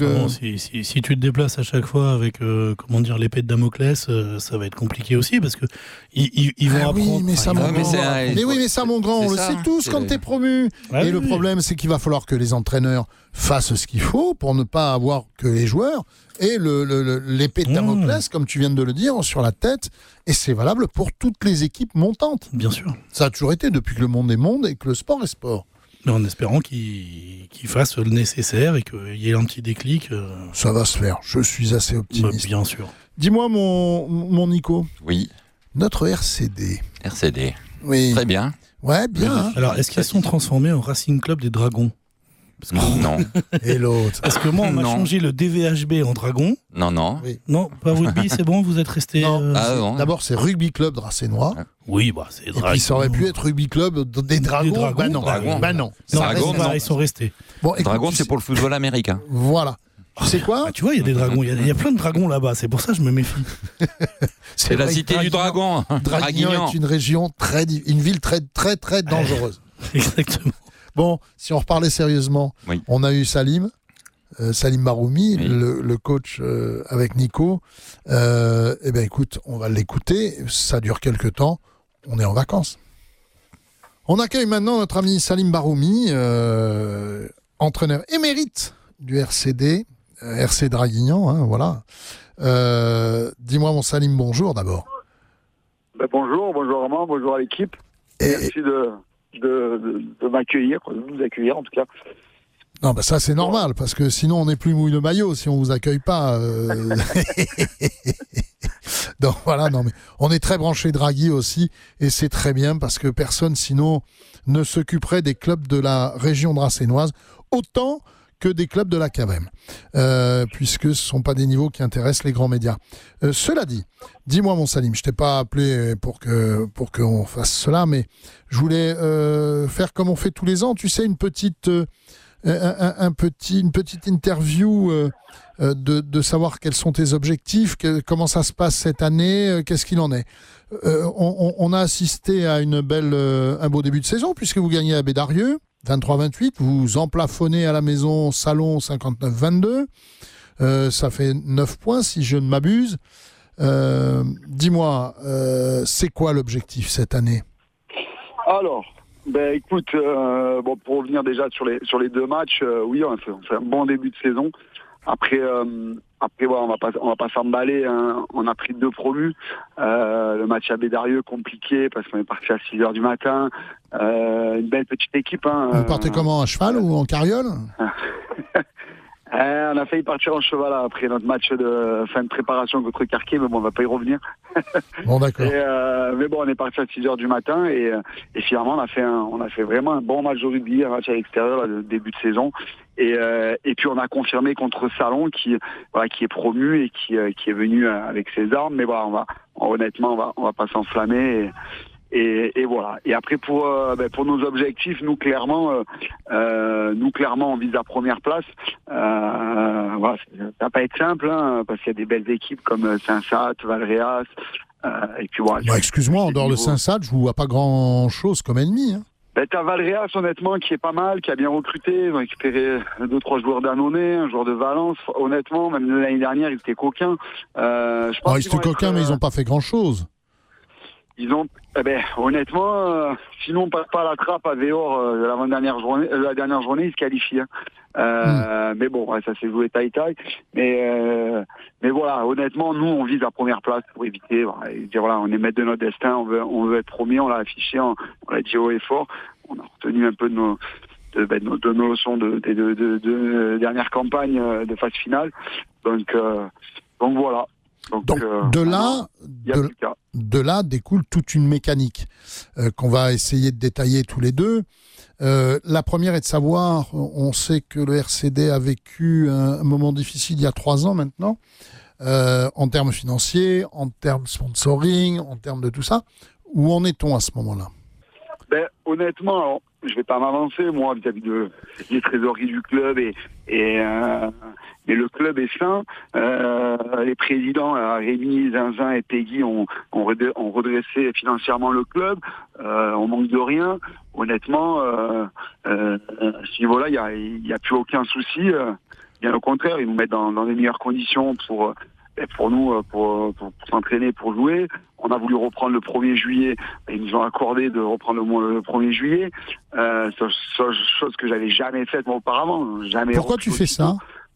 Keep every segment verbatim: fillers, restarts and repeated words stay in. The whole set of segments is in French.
Non, si, si, si tu te déplaces à chaque fois avec euh, comment dire l'épée de Damoclès, euh, ça va être compliqué aussi parce que ils, ils, ils vont ah apprendre. Oui, mais ça, enfin, mon ils grand. vont Mais, apprendre. mais oui, mais ça, mon grand, on le ça, sait tous c'est- quand t'es promu. Ah Et oui, le oui. problème, c'est qu'il va falloir que les entraîneurs fassent ce qu'il faut pour ne pas avoir que les joueurs et le, le- le- l'épée de Mmh. Damoclès, comme tu viens de le dire, sur la tête. Et c'est valable pour toutes les équipes montantes. Bien sûr. Ça a toujours été depuis que le monde est monde et que le sport est sport. Mais en espérant qu'ils qu'ils fassent le nécessaire et qu'il y ait un petit déclic. Euh, Ça va se faire. Je suis assez bah, optimiste. bien sûr. Dis-moi, mon, mon Nico, Oui, notre R C D. R C D. Oui. Très bien. Ouais, bien. Hein. Alors, est-ce qu'ils sont transformés en Racing Club des Dragons? Parce que, Non, Et l'autre. parce que moi, on m'a Non. changé le D V H B en Dragon. non, non. Non, pas rugby, c'est bon, vous êtes resté. Non. euh, Ah non. D'abord, c'est Rugby Club Dracénois. Oui, bah c'est Et Dragon. puis, ça aurait pu être Rugby Club des Dragons. Dragons, bah non. Dragons. Bah non. Non, Dragon, c'est pas, non. ils sont restés. Bon, écoute, Dragon, tu c'est sais- pour le football américain. Voilà. Tu sais quoi Ah, tu vois, il y a des dragons. Il y a- il y, a plein de dragons là-bas. C'est pour ça que je me méfie. C'est la vrai que cité du dragon. Draguignan Draguignan. est une région très, di- une ville très, très, très dangereuse. Exactement. Bon, si on reparlait sérieusement, Oui. on a eu Salim, euh, Salim Baroumi, Oui. le, le coach euh, avec Nico. Euh, eh bien, écoute, on va l'écouter. Ça dure quelques temps. On est en vacances. On accueille maintenant notre ami Salim Baroumi, euh, entraîneur émérite du R C D, euh, R C Draguignan, hein, voilà. Euh, dis-moi, mon Salim, bonjour d'abord. Ben, bonjour, bonjour Armand, bonjour à l'équipe. Et- Merci de, de, de, de m'accueillir, de nous accueillir en tout cas. Non, bah ça c'est normal, parce que sinon on n'est plus mouille le maillot si on vous accueille pas. euh. Donc voilà, non mais on est très branché Draghi aussi, et c'est très bien parce que personne sinon ne s'occuperait des clubs de la région dracénoise autant que des clubs de la C A V M, euh, puisque ce ne sont pas des niveaux qui intéressent les grands médias. Euh, cela dit, dis-moi mon Salim, je t'ai pas appelé pour que pour qu'on fasse cela, mais je voulais euh, faire comme on fait tous les ans, tu sais, une petite euh, un, un- un petit, une petite interview euh, euh, de, de savoir quels sont tes objectifs, que- comment ça se passe cette année, euh, qu'est-ce qu'il en est. Euh, on, on- on a assisté à une belle, euh, un beau début de saison puisque vous gagnez à Bédarieux, vingt-trois vingt-huit, vous emplafonnez à la maison Salon cinquante-neuf vingt-deux, euh, ça fait neuf points si je ne m'abuse. Euh, dis-moi, euh, c'est quoi l'objectif cette année ? Alors, ben écoute, euh, bon, pour revenir déjà sur les sur les deux matchs, euh, oui, on a, fait, on fait un bon début de saison. Après, euh, après, ouais, on va pas on va pas s'emballer. Hein. On a pris deux promus. Euh, le match à Bédarieux compliqué parce qu'on est parti à six heures du matin. Euh, une belle petite équipe. Hein. Vous partez comment, à cheval ou en carriole ? Euh, on a failli partir en cheval après notre match de fin de préparation contre Carquet, mais bon, on va pas y revenir. Bon, d'accord. Et, euh, mais bon, on est parti à six heures du matin et, euh, et finalement, on a fait un, on a fait vraiment un bon match de rugby, un match à l'extérieur, le début de saison. Et, euh, et puis on a confirmé contre Salon qui, voilà, qui est promu et qui, euh, qui est venu euh, avec ses armes. Mais voilà, on va, honnêtement, on va, on va pas s'enflammer. Et, Et, et voilà. Et après pour euh, ben, pour nos objectifs, nous clairement, euh, euh, nous clairement, on vise la première place. Euh, voilà, ça va pas être simple, hein, parce qu'il y a des belles équipes comme Saint-Sat, Valréas, euh, et puis voilà. Bah, excuse-moi, en dehors de niveau- Saint-Sat, je vous vois pas grand-chose comme ennemi. Hein. Ben, t'as Valréas, honnêtement, qui est pas mal, qui a bien recruté. Ils ont récupéré deux, trois joueurs d'Annonay, un joueur de Valence. Honnêtement, même l'année dernière, ils étaient coquins. Euh, je pense Oh, ils qu'ils étaient vont être, coquins, mais euh, ils ont pas fait grand-chose. Ils ont, eh ben, honnêtement, euh, sinon on passe pas à la trappe à Véor euh, l'avant-dernière journée, euh, la dernière journée, ils se qualifient. Hein. Euh, Mm. Mais bon, ouais, ça s'est joué taille-taille. Mais, euh, mais voilà, honnêtement, nous, on vise la première place pour éviter, voilà, et dire voilà, on est maître de notre destin, on veut, on veut être premier, on l'a affiché, on, on l'a dit haut et fort. On a retenu un peu de nos, de, ben, de nos, de nos leçons de, de, de, de, de dernière campagne euh, de phase finale. Donc, euh, donc voilà. Donc, Donc, euh, de maintenant, là, il y a de, plus qu'à. de là découle toute une mécanique euh, qu'on va essayer de détailler tous les deux. Euh, la première est de savoir, on sait que le R C D a vécu un, un moment difficile il y a trois ans maintenant, euh, en termes financiers, en termes sponsoring, en termes de tout ça. Où en est-on à ce moment-là ? Ben, honnêtement, alors, je vais pas m'avancer, moi, vis-à-vis de, des trésoreries du club, et, et, euh, mais le club est sain. Euh, les présidents, là, Rémi, Zinzin et Peggy, ont, ont, redre- ont redressé financièrement le club. Euh, on manque de rien. Honnêtement, euh, euh, à ce niveau-là, il y a, il y a plus aucun souci. Euh, Bien au contraire, ils nous mettent dans, dans les meilleures conditions pour, pour nous, pour, pour, pour s'entraîner, pour jouer. On a voulu reprendre le premier juillet, ils nous ont accordé de reprendre le, mois, le premier juillet, euh, chose que j'avais jamais faite moi auparavant. Jamais. Pourquoi tu fais ça?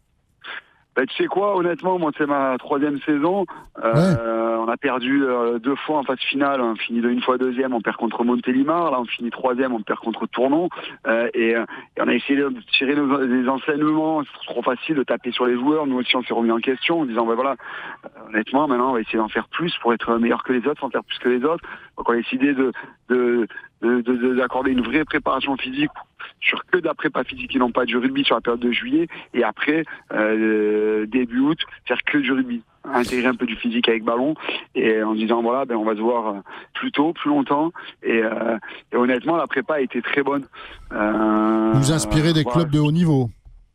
Ben, tu sais quoi, honnêtement, moi c'est ma troisième saison. Euh, ouais. On a perdu euh, deux fois en phase finale. On finit de une fois deuxième, on perd contre Montélimar. Là, on finit troisième, on perd contre Tournon. Euh, et, et on a essayé de tirer nos, les enseignements. C'est trop facile de taper sur les joueurs. Nous aussi, on s'est remis en question en disant, ben voilà, euh, honnêtement, maintenant, on va essayer d'en faire plus pour être meilleur que les autres, en faire plus que les autres. Donc, on a décidé de, de, de, de, de d'accorder une vraie préparation physique sur que de la prépa physique qui n'ont pas du rugby sur la période de juillet, et après euh, début août faire que du rugby, intégrer un peu du physique avec ballon, et en disant voilà, ben on va se voir plus tôt, plus longtemps, et, euh, et honnêtement la prépa a été très bonne. Euh, Vous inspirez des voilà. clubs de haut niveau?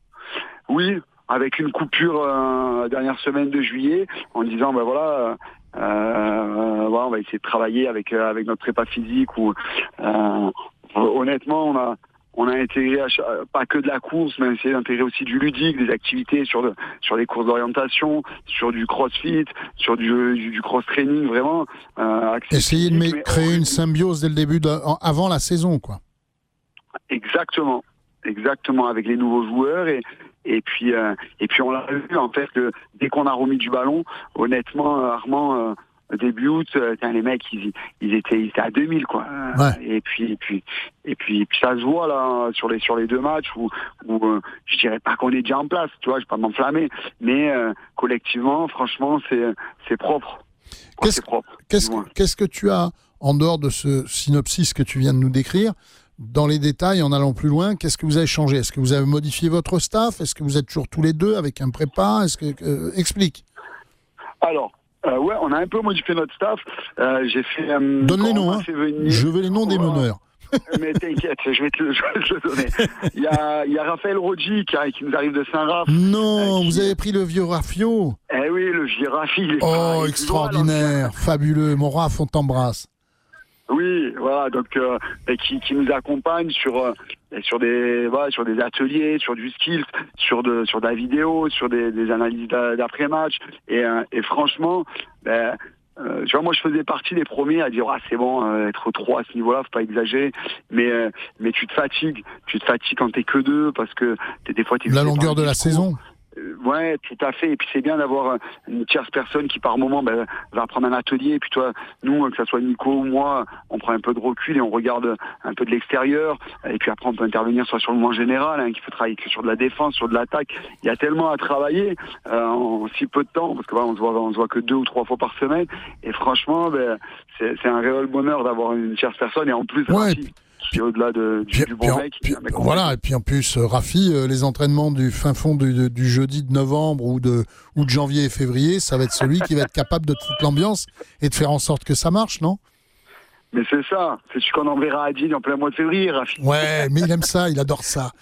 Oui, avec une coupure euh, dernière semaine de juillet, en disant ben voilà. Euh, voilà, on va essayer de travailler avec euh, avec notre prépa physique, ou euh, honnêtement on a On a intégré pas que de la course, mais essayé d'intégrer aussi du ludique, des activités sur de, sur les courses d'orientation, sur du crossfit, sur du, du, du cross-training, vraiment. Euh, Essayer de mais créer une symbiose dès le début, de, avant la saison, quoi. Exactement, exactement, avec les nouveaux joueurs, et et puis euh, et puis on l'a vu en fait que dès qu'on a remis du ballon, honnêtement, Armand. Euh, début août, euh, les mecs, ils, ils, étaient, ils étaient à deux mille, quoi. Ouais. Et puis, et puis, et puis, et puis, ça se voit là sur les sur les deux matchs où, où euh, je dirais pas qu'on est déjà en place, tu vois, je vais pas m'enflammer, mais euh, collectivement, franchement, c'est c'est propre. Quoi, qu'est-ce, c'est propre. Qu'est-ce, qu'est-ce que tu as en dehors de ce synopsis que tu viens de nous décrire? Dans les détails, en allant plus loin, qu'est-ce que vous avez changé? Est-ce que vous avez modifié votre staff? Est-ce que vous êtes toujours tous les deux avec un prépa? Est-ce que euh, explique. Alors. Euh, ouais, on a un peu modifié notre staff. Euh, j'ai fait. Euh, Donne les noms, hein. Venir... Je veux les noms des meneurs. Mais t'inquiète, je vais te le, je vais te le donner. Il y a, il y a Raphaël Rodji qui, qui nous arrive de Saint-Raph. Non, euh, qui... vous avez pris le vieux Raffio. Eh oui, le vieux Rafi. Oh, extraordinaire, droit, fabuleux. Mon Raph, on t'embrasse. Oui, voilà, donc euh, qui, qui nous accompagne sur euh, sur des voilà, sur des ateliers, sur du skills, sur de sur de la vidéo, sur des, des analyses d'après-match, et, euh, et franchement, ben, euh, tu vois, moi je faisais partie des premiers à dire ah c'est bon, euh, être trois à ce niveau-là, faut pas exagérer, mais euh, mais tu te fatigues, tu te fatigues quand t'es que deux, parce que t'es, des fois t'es la longueur de la saison. Ouais, tout à fait. Et puis c'est bien d'avoir une tierce personne qui par moment ben, va prendre un atelier. Et puis toi, nous, que ça soit Nico ou moi, on prend un peu de recul et on regarde un peu de l'extérieur. Et puis après, on peut intervenir soit sur le mouvement général, hein, qu'il faut travailler que sur de la défense, sur de l'attaque. Il y a tellement à travailler euh, en si peu de temps, parce que voilà, on se voit, on se voit que deux ou trois fois par semaine. Et franchement, ben, c'est, c'est un réel bonheur d'avoir une tierce personne, et en plus, ouais. Rafi, qui est au-delà de, du, puis, du bon puis, mec. Puis, mec voilà, et puis en plus, euh, Rafi, euh, les entraînements du fin fond du, du, du jeudi de novembre ou de, ou de janvier et février, ça va être celui qui va être capable de foutre l'ambiance et de faire en sorte que ça marche, non? Mais c'est ça, c'est celui qu'on enverra à Digne en plein mois de février, Rafi. Ouais, mais il aime ça, il adore ça.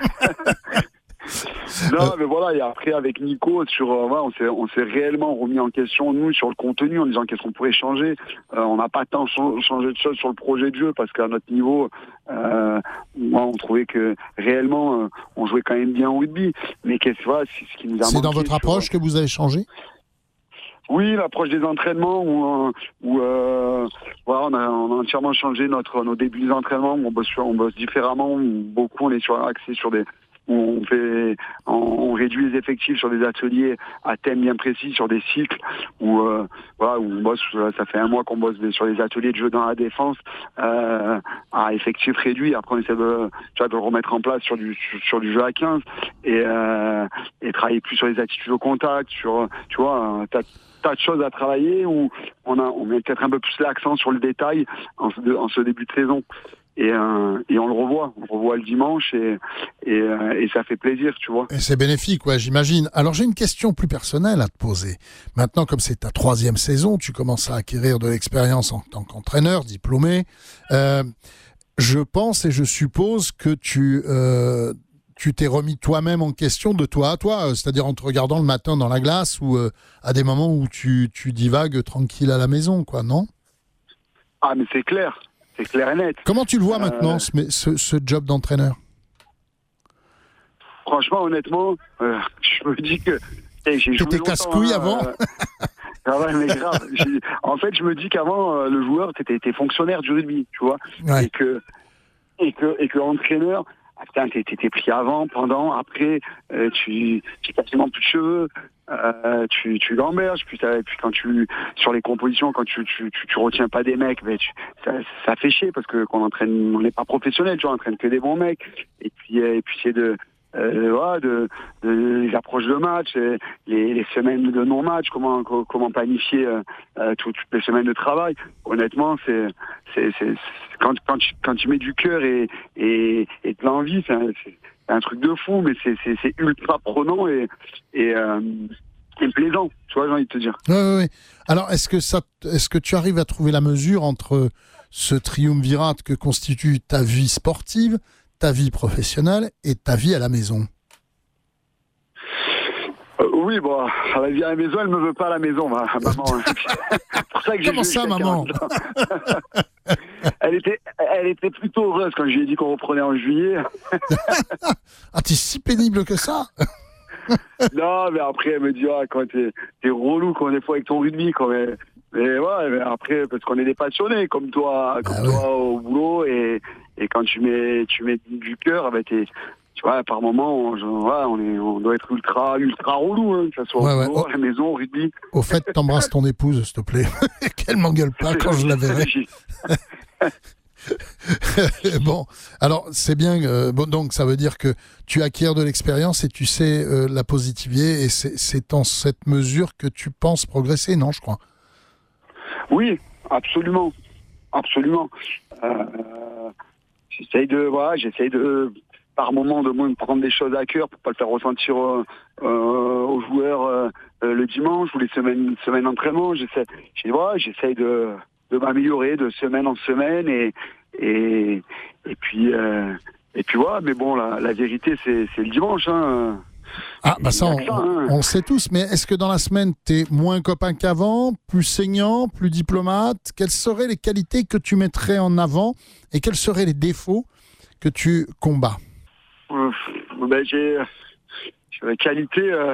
Non, mais voilà, et après avec Nico, sur, euh, ouais, on s'est, on s'est réellement remis en question, nous, sur le contenu, en disant qu'est-ce qu'on pourrait changer. Euh, on n'a pas tant ch- changé de choses sur le projet de jeu, parce qu'à notre niveau, euh, moi, on trouvait que réellement, euh, on jouait quand même bien au rugby. Mais qu'est-ce voilà, c'est ce qui nous a C'est manqué dans votre sur, approche que vous avez changé? Oui, l'approche des entraînements, où, où euh, voilà, on, a, on a entièrement changé notre, nos débuts d'entraînement, où on bosse, sur, on bosse différemment, où beaucoup on est sur, axé sur des... où on fait, on, on réduit les effectifs sur des ateliers à thème bien précis, sur des cycles, où euh, voilà, où on bosse, ça fait un mois qu'on bosse des, sur des ateliers de jeu dans la défense euh, à effectifs réduits. Après on essaie de, tu vois, de le remettre en place sur du sur, sur du jeu à quinze, et euh, et travailler plus sur les attitudes au contact, sur, tu vois, un tas, tas de choses à travailler, où on a on met peut-être un peu plus l'accent sur le détail en ce, en ce début de saison. Et, euh, et on le revoit, on le revoit le dimanche, et, et, euh, et ça fait plaisir, tu vois. Et c'est bénéfique, ouais, j'imagine. Alors j'ai une question plus personnelle à te poser. Maintenant, comme c'est ta troisième saison, tu commences à acquérir de l'expérience en tant qu'entraîneur, diplômé. Euh, je pense et je suppose que tu, euh, tu t'es remis toi-même en question de toi à toi, c'est-à-dire en te regardant le matin dans la glace, ou euh, à des moments où tu, tu divagues tranquille à la maison, quoi, non? Ah, mais c'est clair. C'est clair et net. Comment tu le vois maintenant, euh... ce, ce, ce job d'entraîneur? franchement, honnêtement, euh, je me dis que hey, j'ai joué T'étais longtemps, casse-couille hein, avant euh, ah ouais, mais grave. J'ai- En fait, je me dis qu'avant, euh, le joueur, t'étais, t'étais fonctionnaire du rugby, tu vois, Ouais. et que et que et que entraîneur, ah, putain, t'es- t'étais pris avant, pendant, après, euh, tu tu as quasiment plus de cheveux, euh, tu tu gamberges, puis, t'as- puis quand tu sur les compositions, quand tu tu tu, tu retiens pas des mecs, ben tu, ça, ça fait chier parce que qu'on entraîne, on n'est pas professionnel, tu vois, on entraîne que des bons mecs, et puis euh, et puis c'est de euh, voilà, de, de les approches de match, euh, les, les semaines de non-match, comment co- comment planifier euh, euh, tout- toutes les semaines de travail. Honnêtement, c'est c'est c'est c'est- quand quand tu quand tu mets du cœur et et, et de l'envie, c'est un, c'est un truc de fou, mais c'est c'est c'est ultra prenant et et, euh, et plaisant. Tu vois, j'ai envie de te dire. Ouais, ouais, ouais. Alors, est-ce que ça, est-ce que tu arrives à trouver la mesure entre ce triumvirat que constitue ta vie sportive, ta vie professionnelle et ta vie à la maison? Euh, oui, bon, à la vie à la maison, elle me veut pas à la maison, ma maman. C'est pour ça que j'ai Comment joué ça, jusqu'à maman? quarante ans. Elle était, elle était plutôt heureuse quand je lui ai dit qu'on reprenait en juillet. Ah, t'es si pénible que ça? Non, mais après, elle me dit, ah, quand t'es, t'es relou, quand des fois avec ton rugby, quand mais, mais ouais, mais après, parce qu'on est des passionnés, comme toi, comme Bah toi au boulot, et, et quand tu mets, tu mets du cœur, bah, t'es, tu vois, par moment, on, je- ouais, on est, on doit être ultra, ultra relou, hein, que ce soit Ouais, au ouais. boulot, Oh. à la maison, au rugby. Au fait, t'embrasses ton épouse, s'il te plaît. Qu'elle m'engueule pas quand je la verrai. Bon, alors c'est bien. euh, bon, donc ça veut dire que tu acquiers de l'expérience et tu sais euh, la positiver, et c'est, c'est en cette mesure que tu penses progresser, non, je crois. Oui, absolument, absolument. Euh, j'essaye de, voilà, j'essaye de, par moment, de moins prendre des choses à cœur pour pas le faire ressentir euh, euh, aux joueurs euh, euh, le dimanche ou les semaines, semaines d'entraînement. J'essaie, j'ai- voilà, j'essaye de, de m'améliorer de semaine en semaine et et et puis euh, et puis voilà. Mais bon, la, la vérité, c'est, c'est le dimanche. Hein. Ah, bah ça, Il y a on, que ça, hein. on le sait tous. Mais est-ce que dans la semaine, t'es moins copain qu'avant, plus saignant, plus diplomate? Quelles seraient les qualités que tu mettrais en avant et quels seraient les défauts que tu combats? Euh, ben j'ai, j'ai la qualité, euh,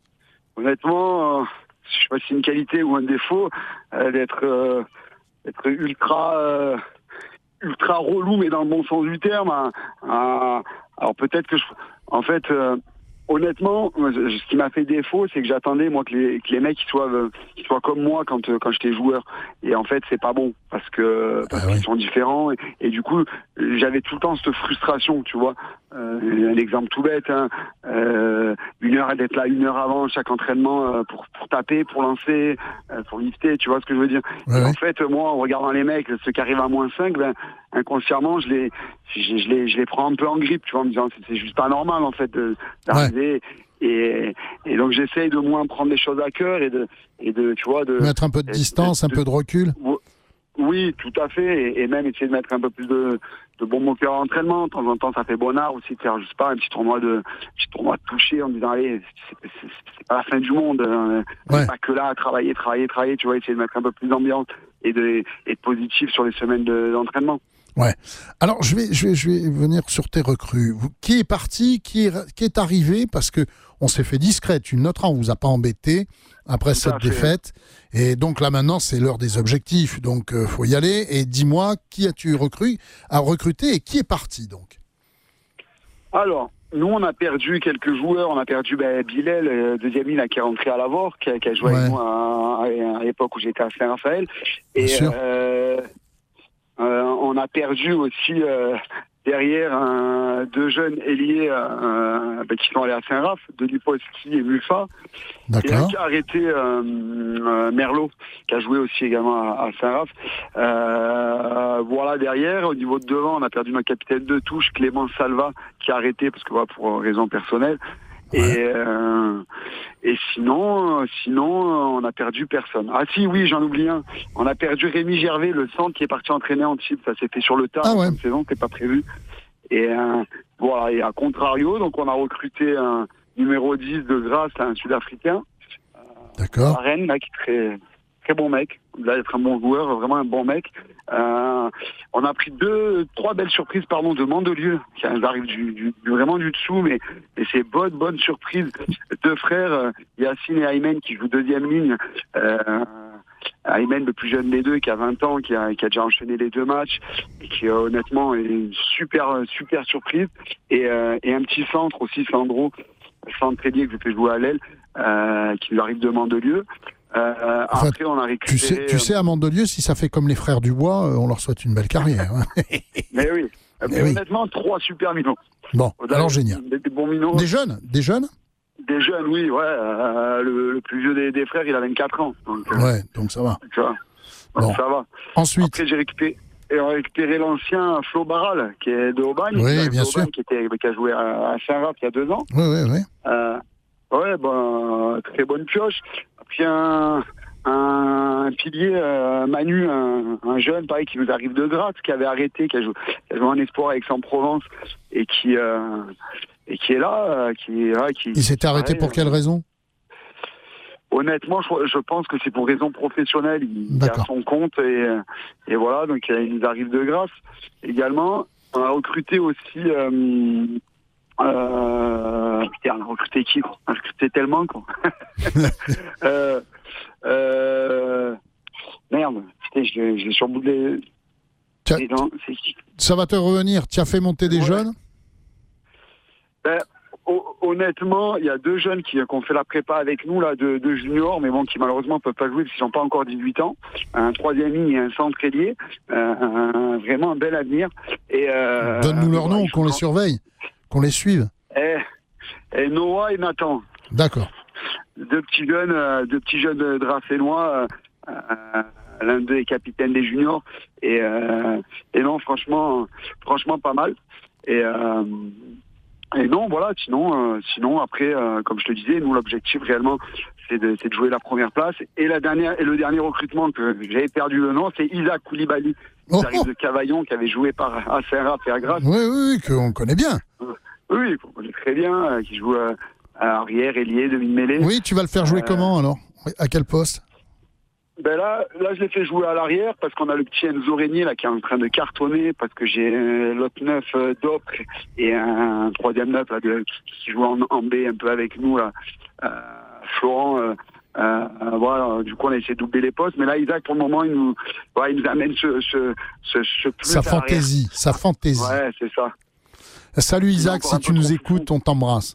honnêtement, euh, je sais pas si c'est une qualité ou un défaut, euh, d'être, euh, d'être ultra, euh, ultra relou, mais dans le bon sens du terme. Hein. Euh, alors peut-être que je, en fait, euh, honnêtement, moi, je- ce qui m'a fait défaut, c'est que j'attendais moi que les, que les mecs ils soient, euh, qu'ils soient comme moi quand euh, quand j'étais joueur. Et en fait, c'est pas bon parce que parce Ah qu'ils ouais. sont différents. Et, et du coup, j'avais tout le temps cette frustration, tu vois. Euh, un exemple tout bête, hein, euh, une heure d'être là une heure avant chaque entraînement euh, pour pour taper, pour lancer, euh, pour lifter, tu vois ce que je veux dire. Ouais, Et ouais. en fait, moi, en regardant les mecs, ceux qui arrivent à moins cinq, ben, inconsciemment, je les, je, je les, je les prends un peu en grippe, tu vois, en me disant, c'est, c'est juste pas normal, en fait, de, d'arriver. Et, et donc, j'essaye de moins prendre les choses à cœur et de, et de, tu vois, de... Mettre un peu de de- distance, de- un peu de recul? Oui, tout à fait, et, et même essayer de mettre un peu plus de, de bon moqueur à l'entraînement. De temps en temps, ça fait bon art aussi de faire, je sais pas, un petit tournoi de, un petit tournoi de toucher en disant, allez, c'est, c'est, c'est pas la fin du monde, hein. On Ouais. n'est pas que là à travailler, travailler, travailler, tu vois, essayer de mettre un peu plus d'ambiance et de, et de positif sur les semaines de, d'entraînement. Ouais. Alors, je vais, je vais, je vais venir sur tes recrues. Vous- Qui est parti, qui est, qui est arrivé? Parce que on s'est fait discret. Tu le noteras, on vous a pas embêté après Tout à cette fait. défaite. Et donc là, maintenant, c'est l'heure des objectifs. Donc, euh, faut y aller. Et dis-moi, qui as-tu recru, à recruter et qui est parti, donc? Alors, nous, on a perdu quelques joueurs. On a perdu ben, Bilal, euh, deuxième ligne, là, qui est rentré à Lavore, qui a, qui a joué Ouais. avec moi à, à- à l'époque où j'étais à Saint-Raphaël. Et Bien sûr. euh, euh, on a perdu aussi euh, derrière un, deux jeunes ailiers euh, ben, qui sont allés à Saint-Raph, Denis Polski et Mulfa. Et un D'accord. qui a arrêté euh, euh, Merlot, qui a joué aussi également à, à Saint-Raph. Euh, voilà, derrière, au niveau de devant, on a perdu notre capitaine de touche, Clément Salva, qui a arrêté, parce que voilà, pour raison personnelle. Ouais. Et, euh, et sinon, euh, sinon, euh, on a perdu personne. Ah si, oui, j'en oublie un. On a perdu Rémi Gervais, le centre, qui est parti entraîner en type. Ça s'est fait sur le tard, Ah ouais. en fin de saison, c'était pas prévu. Et euh, voilà, et à contrario, donc on a recruté un numéro dix de Grasse, un Sud-Africain, à D'accord. Rennes, là, qui est très, très bon mec, là d'être un bon joueur, vraiment un bon mec. Euh, on a pris deux, trois belles surprises, pardon, de Mandelieu, qui arrivent du, du, du vraiment du dessous, mais, mais c'est bonne, bonne surprise. Deux frères, euh, Yacine et Aymen, qui jouent deuxième ligne. Euh, Aymen, le plus jeune des deux, qui a vingt ans, qui a, qui a déjà enchaîné les deux matchs, et qui euh, honnêtement est une super, super surprise. Et, euh, et un petit centre aussi, Sandro, centre ailier que je fais jouer à l'aile, euh, qui lui arrive de Mandelieu. Euh, Enfin, après, on a récupéré... Tu sais, tu sais, à Mandelieu, si ça fait comme les frères Dubois, euh, on leur souhaite une belle carrière. Hein. Mais oui. Mais Mais oui. honnêtement, trois super minots. Bon, Au-delà, alors génial. Des, des bons minots. Des jeunes Des jeunes Des jeunes, oui, ouais. Euh, le, le plus vieux des, des frères, il a vingt-quatre ans. Donc, euh, Ouais, donc ça va. tu vois. Bon. Donc, ça va. Ensuite, Après, j'ai récupéré, et on a récupéré l'ancien Flo Barral, qui est de Aubagne. Oui, Qui a- bien de Aubagne, sûr. Qui, était, qui a joué à, à Saint-Raph il y a deux ans. oui, oui, oui. Euh, ouais, ben, très bonne pioche. Puis un, un pilier, euh, Manu, un, un jeune, pareil, qui nous arrive de Grasse, qui avait arrêté, qui a joué, qui a joué en espoir avec Aix-en-Provence, et qui, euh, et qui est là, euh, qui, ouais, qui. Il s'était arrêté pareil, pour quelle euh, raison? Honnêtement, je, je pense que c'est pour raison professionnelle. Il est à D'accord. son compte et, et voilà, donc euh, il nous arrive de grâce. Également, on a recruté aussi. Euh, euh, putain, on a recruté qui quoi On a recruté tellement quoi. euh, euh, merde, putain, je l'ai je l'ai sur le bout des. Tiens, des dents. C'est qui Ça va te revenir. Tu as fait monter des Ouais. jeunes? Ben, ho- honnêtement, il y a deux jeunes qui, qui ont fait la prépa avec nous, là, deux, deux juniors, mais bon, qui malheureusement ne peuvent pas jouer parce qu'ils n'ont pas encore dix-huit ans. Un troisième ligne et un centre ailier. Euh, un- vraiment un bel avenir. Et, euh, Donne-nous leur ouais, nom, il faut qu'on les qu'en- surveille, qu'on les suive. Eh, et Noah et Nathan. D'accord. Deux petits jeunes, euh, deux petits jeunes de Dracénois. Euh, euh, L'un d'eux est capitaine des juniors. Et, euh, et non, franchement, franchement, pas mal. Et, euh, et non, voilà, sinon, euh, sinon après, euh, comme je te disais, nous, l'objectif réellement, c'est de, c'est de jouer la première place. Et, la dernière, et le dernier recrutement, que j'avais perdu le nom, c'est Isaac Koulibaly, qui Oh, arrive oh. de Cavaillon, qui avait joué par à Saint-Raph et à Grasse. Oui, oui, oui, qu'on connaît bien. Oui, qu'on connaît très bien, euh, qui joue euh, à arrière, ailier, demi-mêlée. Oui, tu vas le faire jouer Euh, comment alors? Oui, à quel poste? Ben là, là, je l'ai fait jouer à l'arrière parce qu'on a le petit Enzo Régnier là qui est en train de cartonner parce que j'ai euh, l'autre neuf euh, d'Ocre et un, troisième neuf là, de, qui joue en, en B un peu avec nous là, euh, Florent. Euh, euh, voilà, du coup on a essayé de doubler les postes, mais là Isaac pour le moment il nous, ouais, il nous amène ce, ce, ce, ce plus Sa à l'arrière. fantaisie, sa fantaisie. Ouais, c'est ça. Salut Isaac, encore si un tu peu nous trop écoutes, fou. on t'embrasse.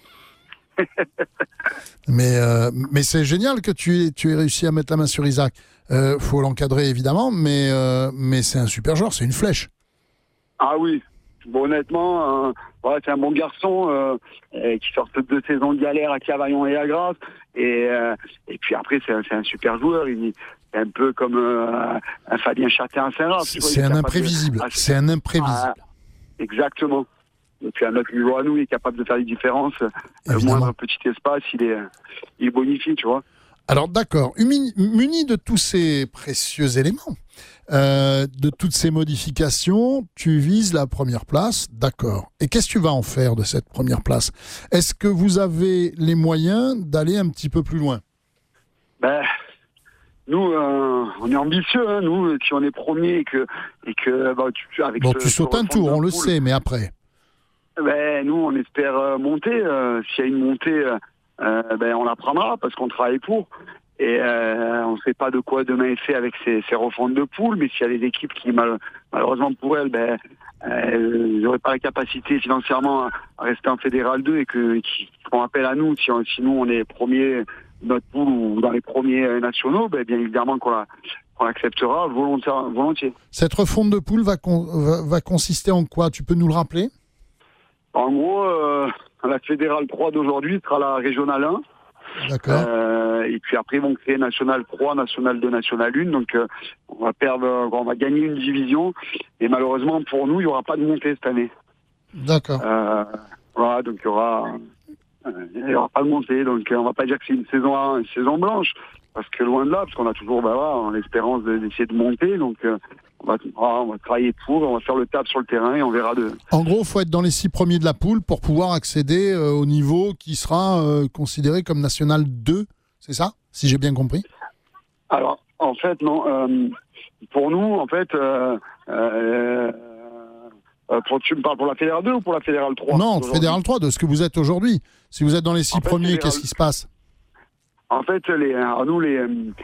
mais euh, mais c'est génial que tu aies, tu aies réussi à mettre la main sur Isaac. Euh, faut l'encadrer évidemment, mais, euh, mais c'est un super joueur, c'est une flèche. Ah oui, bon, honnêtement, euh, ouais, c'est un bon garçon euh, euh, qui sort de deux saisons de galère à Cavaillon et à Grasse. Et, euh, et puis après, c'est un, c'est un super joueur. Il est un peu comme euh, un Fabien Chatin à Saint-Raph. tu vois, il C'est est un capable de- imprévisible. Ah, C'est un imprévisible. Ah, exactement. Et puis à notre niveau à nous, il est capable de faire des différences. Le Évidemment. moindre petit espace, il est, il bonifie, tu vois. Alors d'accord, muni, muni de tous ces précieux éléments, euh, de toutes ces modifications, tu vises la première place, d'accord. Et qu'est-ce que tu vas en faire de cette première place? Est-ce que vous avez les moyens d'aller un petit peu plus loin? Ben, nous, euh, on est ambitieux, hein, nous, si on est premier et que, et que bah, tu, avec Bon, ce- tu ce sautes un refond tour, de on le poule, sait, mais après. Ben, nous, on espère euh, monter. Euh, S'il y a une montée, euh, euh, ben, on la prendra parce qu'on travaille pour. Et euh, on ne sait pas de quoi demain est fait avec ces, ces refontes de poules, mais s'il y a des équipes qui, mal, malheureusement pour elles, ben, euh, n'auraient pas la capacité financièrement à, à rester en Fédéral deux et que, qui font appel à nous, si, on, si nous on est premier de notre poule ou dans les premiers euh, nationaux, ben, bien évidemment qu'on la, qu'on l'acceptera volontaire, volontiers. Cette refonte de poule va, con- va, va consister en quoi? Tu peux nous le rappeler? En gros, euh, la Fédérale trois d'aujourd'hui sera la Régionale un. D'accord. Euh, et puis après, ils vont créer National trois, National deux, National un. Donc, euh, on va perdre, on va gagner une division. Et malheureusement, pour nous, il n'y aura pas de montée cette année. D'accord. Euh, voilà, donc il y aura, euh, il y aura pas de montée. Donc, euh, on va pas dire que c'est une saison, une saison blanche, parce que loin de là, parce qu'on a toujours, bah, voilà, en l'espérance de- d'essayer de monter. Donc, euh, on va, voilà, on va travailler pour, on va faire le taf sur le terrain et on verra de. En gros, il faut être dans les six premiers de la poule pour pouvoir accéder euh, au niveau qui sera euh, considéré comme National deux, c'est ça? Si j'ai bien compris. Alors, fait, non. Euh, pour nous, en fait, euh, euh, euh, pour, tu me parles pour la Fédérale deux ou pour la Fédérale trois? Non, Fédérale trois, de ce que vous êtes aujourd'hui. Si vous êtes dans les six En fait, premiers, Fédérale- qu'est-ce qui se passe? En fait, les, alors nous, les,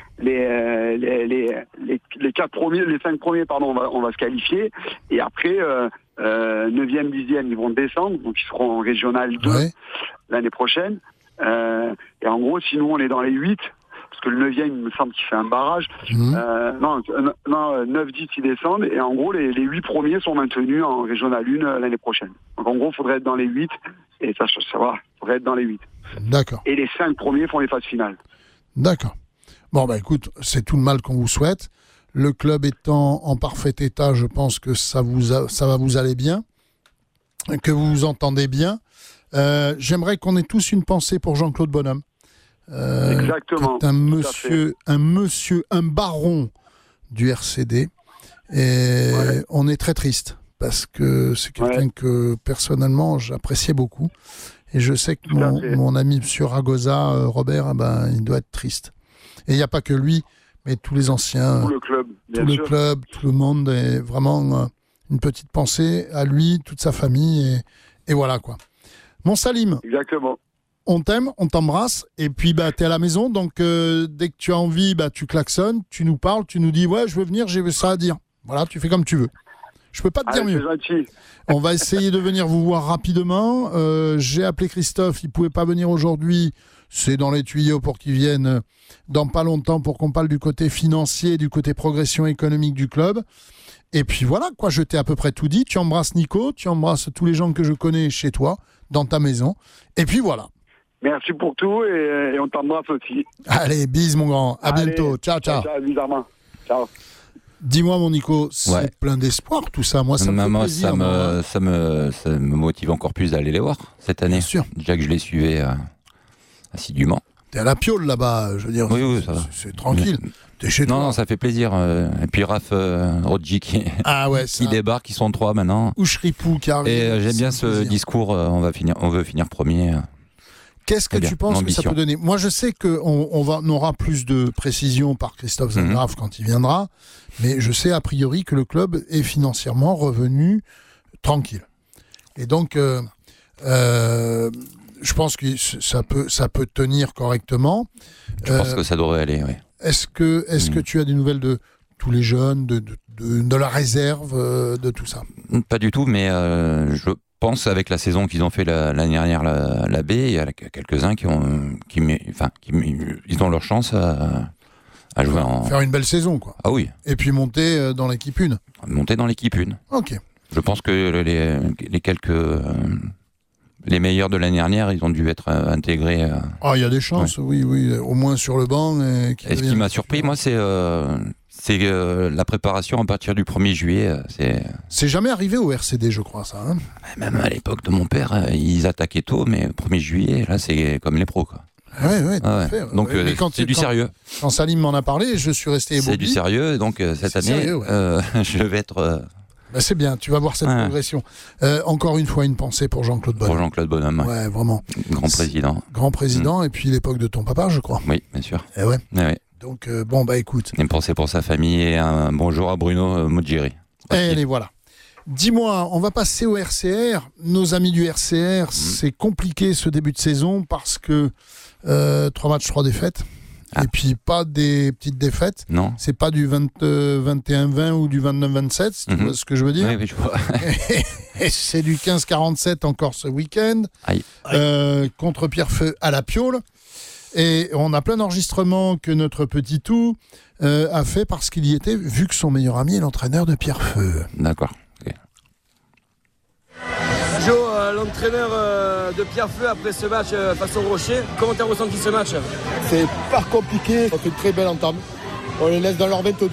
les, les, les, les, les quatre premiers, les cinq premiers, pardon, on va, on va se qualifier. Et après, euh, euh, neuvième, dixième, ils vont descendre. Donc, ils seront en régional deux Ouais. l'année prochaine. Euh, et en gros, si nous, on est dans les huit, parce que le neuvième, il me semble qu'il fait un barrage. Mhm. Euh, non, euh, non, neuf, dix, ils descendent. Et en gros, les, les huit premiers sont maintenus en régional un euh, l'année prochaine. Donc, en gros, il faudrait être dans les huit. Et ça, ça va, il faudrait être dans les huit. D'accord. Et les cinq premiers font les phases finales. D'accord. Bon, bah écoute, c'est tout le mal qu'on vous souhaite. Le club étant en parfait état, je pense que ça, vous a- ça va vous aller bien, que vous vous entendez bien. Euh, J'aimerais qu'on ait tous une pensée pour Jean-Claude Bonhomme. Euh, Exactement. qui est un Tout à monsieur, un monsieur, un baron du R C D. Et Ouais. on est très triste parce que c'est quelqu'un Ouais. que personnellement j'appréciais beaucoup. Et je sais que Tout à mon, fait. mon ami M. Ragosa, euh, Robert, eh ben, il doit être triste. Et il n'y a pas que lui, mais tous les anciens, Tout le club, bien tout le sûr. club, tout le monde est vraiment euh, une petite pensée à lui, toute sa famille. Et, et voilà quoi. Mon Salim, Exactement. on t'aime, on t'embrasse. Et puis bah, tu es à la maison, donc euh, dès que tu as envie, bah, tu klaxonnes, tu nous parles, tu nous dis ouais, je veux venir, j'ai ça à dire. Voilà, tu fais comme tu veux. Je peux pas te dire Allez, mieux. c'est gentil. On va essayer de venir vous voir rapidement. Euh, J'ai appelé Christophe, il pouvait pas venir aujourd'hui. C'est dans les tuyaux pour qu'il vienne dans pas longtemps pour qu'on parle du côté financier, du côté progression économique du club. Et puis voilà, quoi, je t'ai à peu près tout dit. Tu embrasses Nico, tu embrasses tous les gens que je connais chez toi, dans ta maison. Et puis voilà. Merci pour tout et, et on t'embrasse aussi. Allez, bise mon grand. À Allez, bientôt. Ciao, ciao. Ciao, bizarrement. Ciao. Dis-moi mon Nico, c'est Ouais. plein d'espoir tout ça. Moi, ça me fait Moi, plaisir. ça, moi. me, ça, me, ça me motive encore plus d'aller les voir cette année. Bien sûr. Déjà que je les suivais euh, assidûment. T'es à la piole là-bas, je veux dire. Oui, c'est- oui, ça va. c'est- C'est tranquille. T'es chez Non, toi. non, ça fait plaisir. euh, Et puis Raph euh, Rodji qui, Ah ouais, qui ça. débarque, ils sont trois maintenant. Ou Shripou qui arrive. Et euh, j'aime c'est bien un ce plaisir. discours, euh, on, va finir, on veut finir premier. euh. Qu'est-ce que Très tu bien, penses que ça l'ambition. peut donner? Moi, je sais qu'on on va, on aura plus de précisions par Christophe Mhm. Zengraf quand il viendra, mais je sais a priori que le club est financièrement revenu tranquille. Et donc, euh, euh, je pense que ça peut, ça peut tenir correctement. Je pense Euh, que ça devrait aller, oui. Est-ce que, est-ce Mhm. que tu as des nouvelles de tous les jeunes, de, de, de, de la réserve, euh, de tout ça? Pas du tout, mais euh, je pense avec la saison qu'ils ont fait la- l'année dernière, la, la B, il y a quelques-uns qui ont, qui, mé- enfin, qui, mé- ils ont leur chance à, à jouer en. Faire une belle saison, quoi. Ah oui, Et puis monter euh, dans l'équipe une. monter dans l'équipe une. Ok. Je pense que les, les quelques. euh, les meilleurs de l'année dernière, ils ont dû être euh, intégrés. euh. Ah, il y a des chances, oui, oui, au moins sur le banc. Et, qui Et ce qui deviennent- m'a surpris, moi, c'est euh, c'est euh, la préparation à partir du premier juillet. euh, C'est C'est jamais arrivé au R C D, je crois, ça. Hein. même à l'époque de mon père, euh, ils attaquaient tôt, mais premier juillet, là, c'est comme les pros, quoi. Ouais, ouais, tout Ah à ouais. fait. Donc Ouais, euh, mais quand c'est il- du quand- sérieux. Quand Salim m'en a parlé, je suis resté C'est du ébloui. sérieux, donc euh, cette C'est année, sérieux, ouais. euh, je vais être euh, Bah, c'est bien, tu vas voir cette Ouais. progression. Euh, encore une fois, une pensée pour Jean-Claude pour Bonhomme. Jean-Claude Bonhomme, ouais. Ouais, vraiment. Grand président. Grand président, et puis l'époque de ton papa, je crois. Oui, bien sûr. Eh ouais. Ouais, ouais. Donc, euh, bon, bah écoute. Une pensée pour sa famille et un bonjour à Bruno euh, Mogiri. Et les voilà. Dis-moi, on va passer au R C R. Nos amis du R C R, Mm. c'est compliqué ce début de saison parce que euh, trois matchs, trois défaites. Ah. Et puis pas des petites défaites. Non. C'est pas du vingt, euh, vingt et un vingt ou du vingt-neuf vingt-sept, si tu Mhm. vois ce que je veux dire. Oui, oui, je vois. Et c'est du quinze quarante-sept encore ce week-end. Aïe. Euh, contre Pierrefeu à la Piole. Et on a plein d'enregistrements que notre petit tout euh, a fait parce qu'il y était, vu que son meilleur ami est l'entraîneur de Pierrefeu. D'accord. Ok. Jo, euh, l'entraîneur euh, de Pierrefeu après ce match euh, face au Rocher, comment t'as ressenti ce match? C'est pas compliqué, on fait une très belle entame. On les laisse dans leur vingt-deux,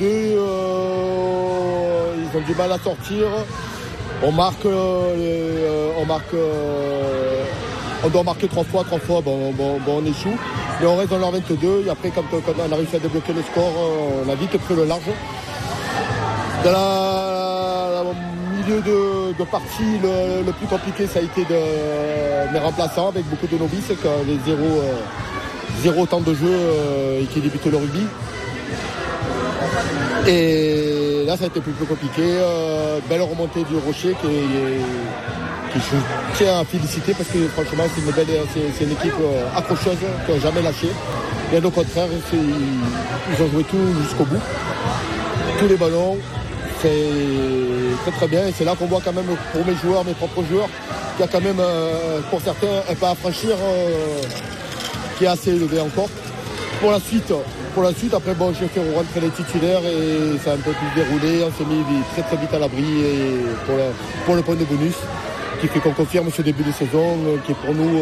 euh, ils ont du mal à sortir. On marque, euh, les, euh, on marque, euh, on doit marquer trois fois, trois fois, bon, bon, bon, on échoue. Mais on reste dans leur vingt-deux et après quand, quand on a réussi à débloquer le score, euh, on a vite pris le large. Dans la, la milieu de, de partie, le, le plus compliqué, ça a été de mes remplaçants avec beaucoup de novices, qui avaient zéro, euh, zéro temps de jeu euh, et qui débutaient le rugby. Et là, ça a été plus, plus compliqué. Euh, belle remontée du Rocher qui, est, qui je tiens à féliciter parce que franchement, c'est une, belle, c'est, c'est une équipe euh, accrocheuse qui n'a jamais lâché. Bien au contraire, c'est, ils ont joué tout jusqu'au bout. Tous les ballons, c'est très très bien. Et c'est là qu'on voit quand même pour mes joueurs, mes propres joueurs, qu'il y a quand même euh, pour certains un pas à franchir euh, qui est assez élevé encore. Pour la suite, pour la suite, après bon, j'ai fait rentrer les titulaires et ça a un peu plus déroulé. On s'est mis très très vite à l'abri et pour, la, pour le point de bonus, qui fait qu'on confirme ce début de saison, qui est pour nous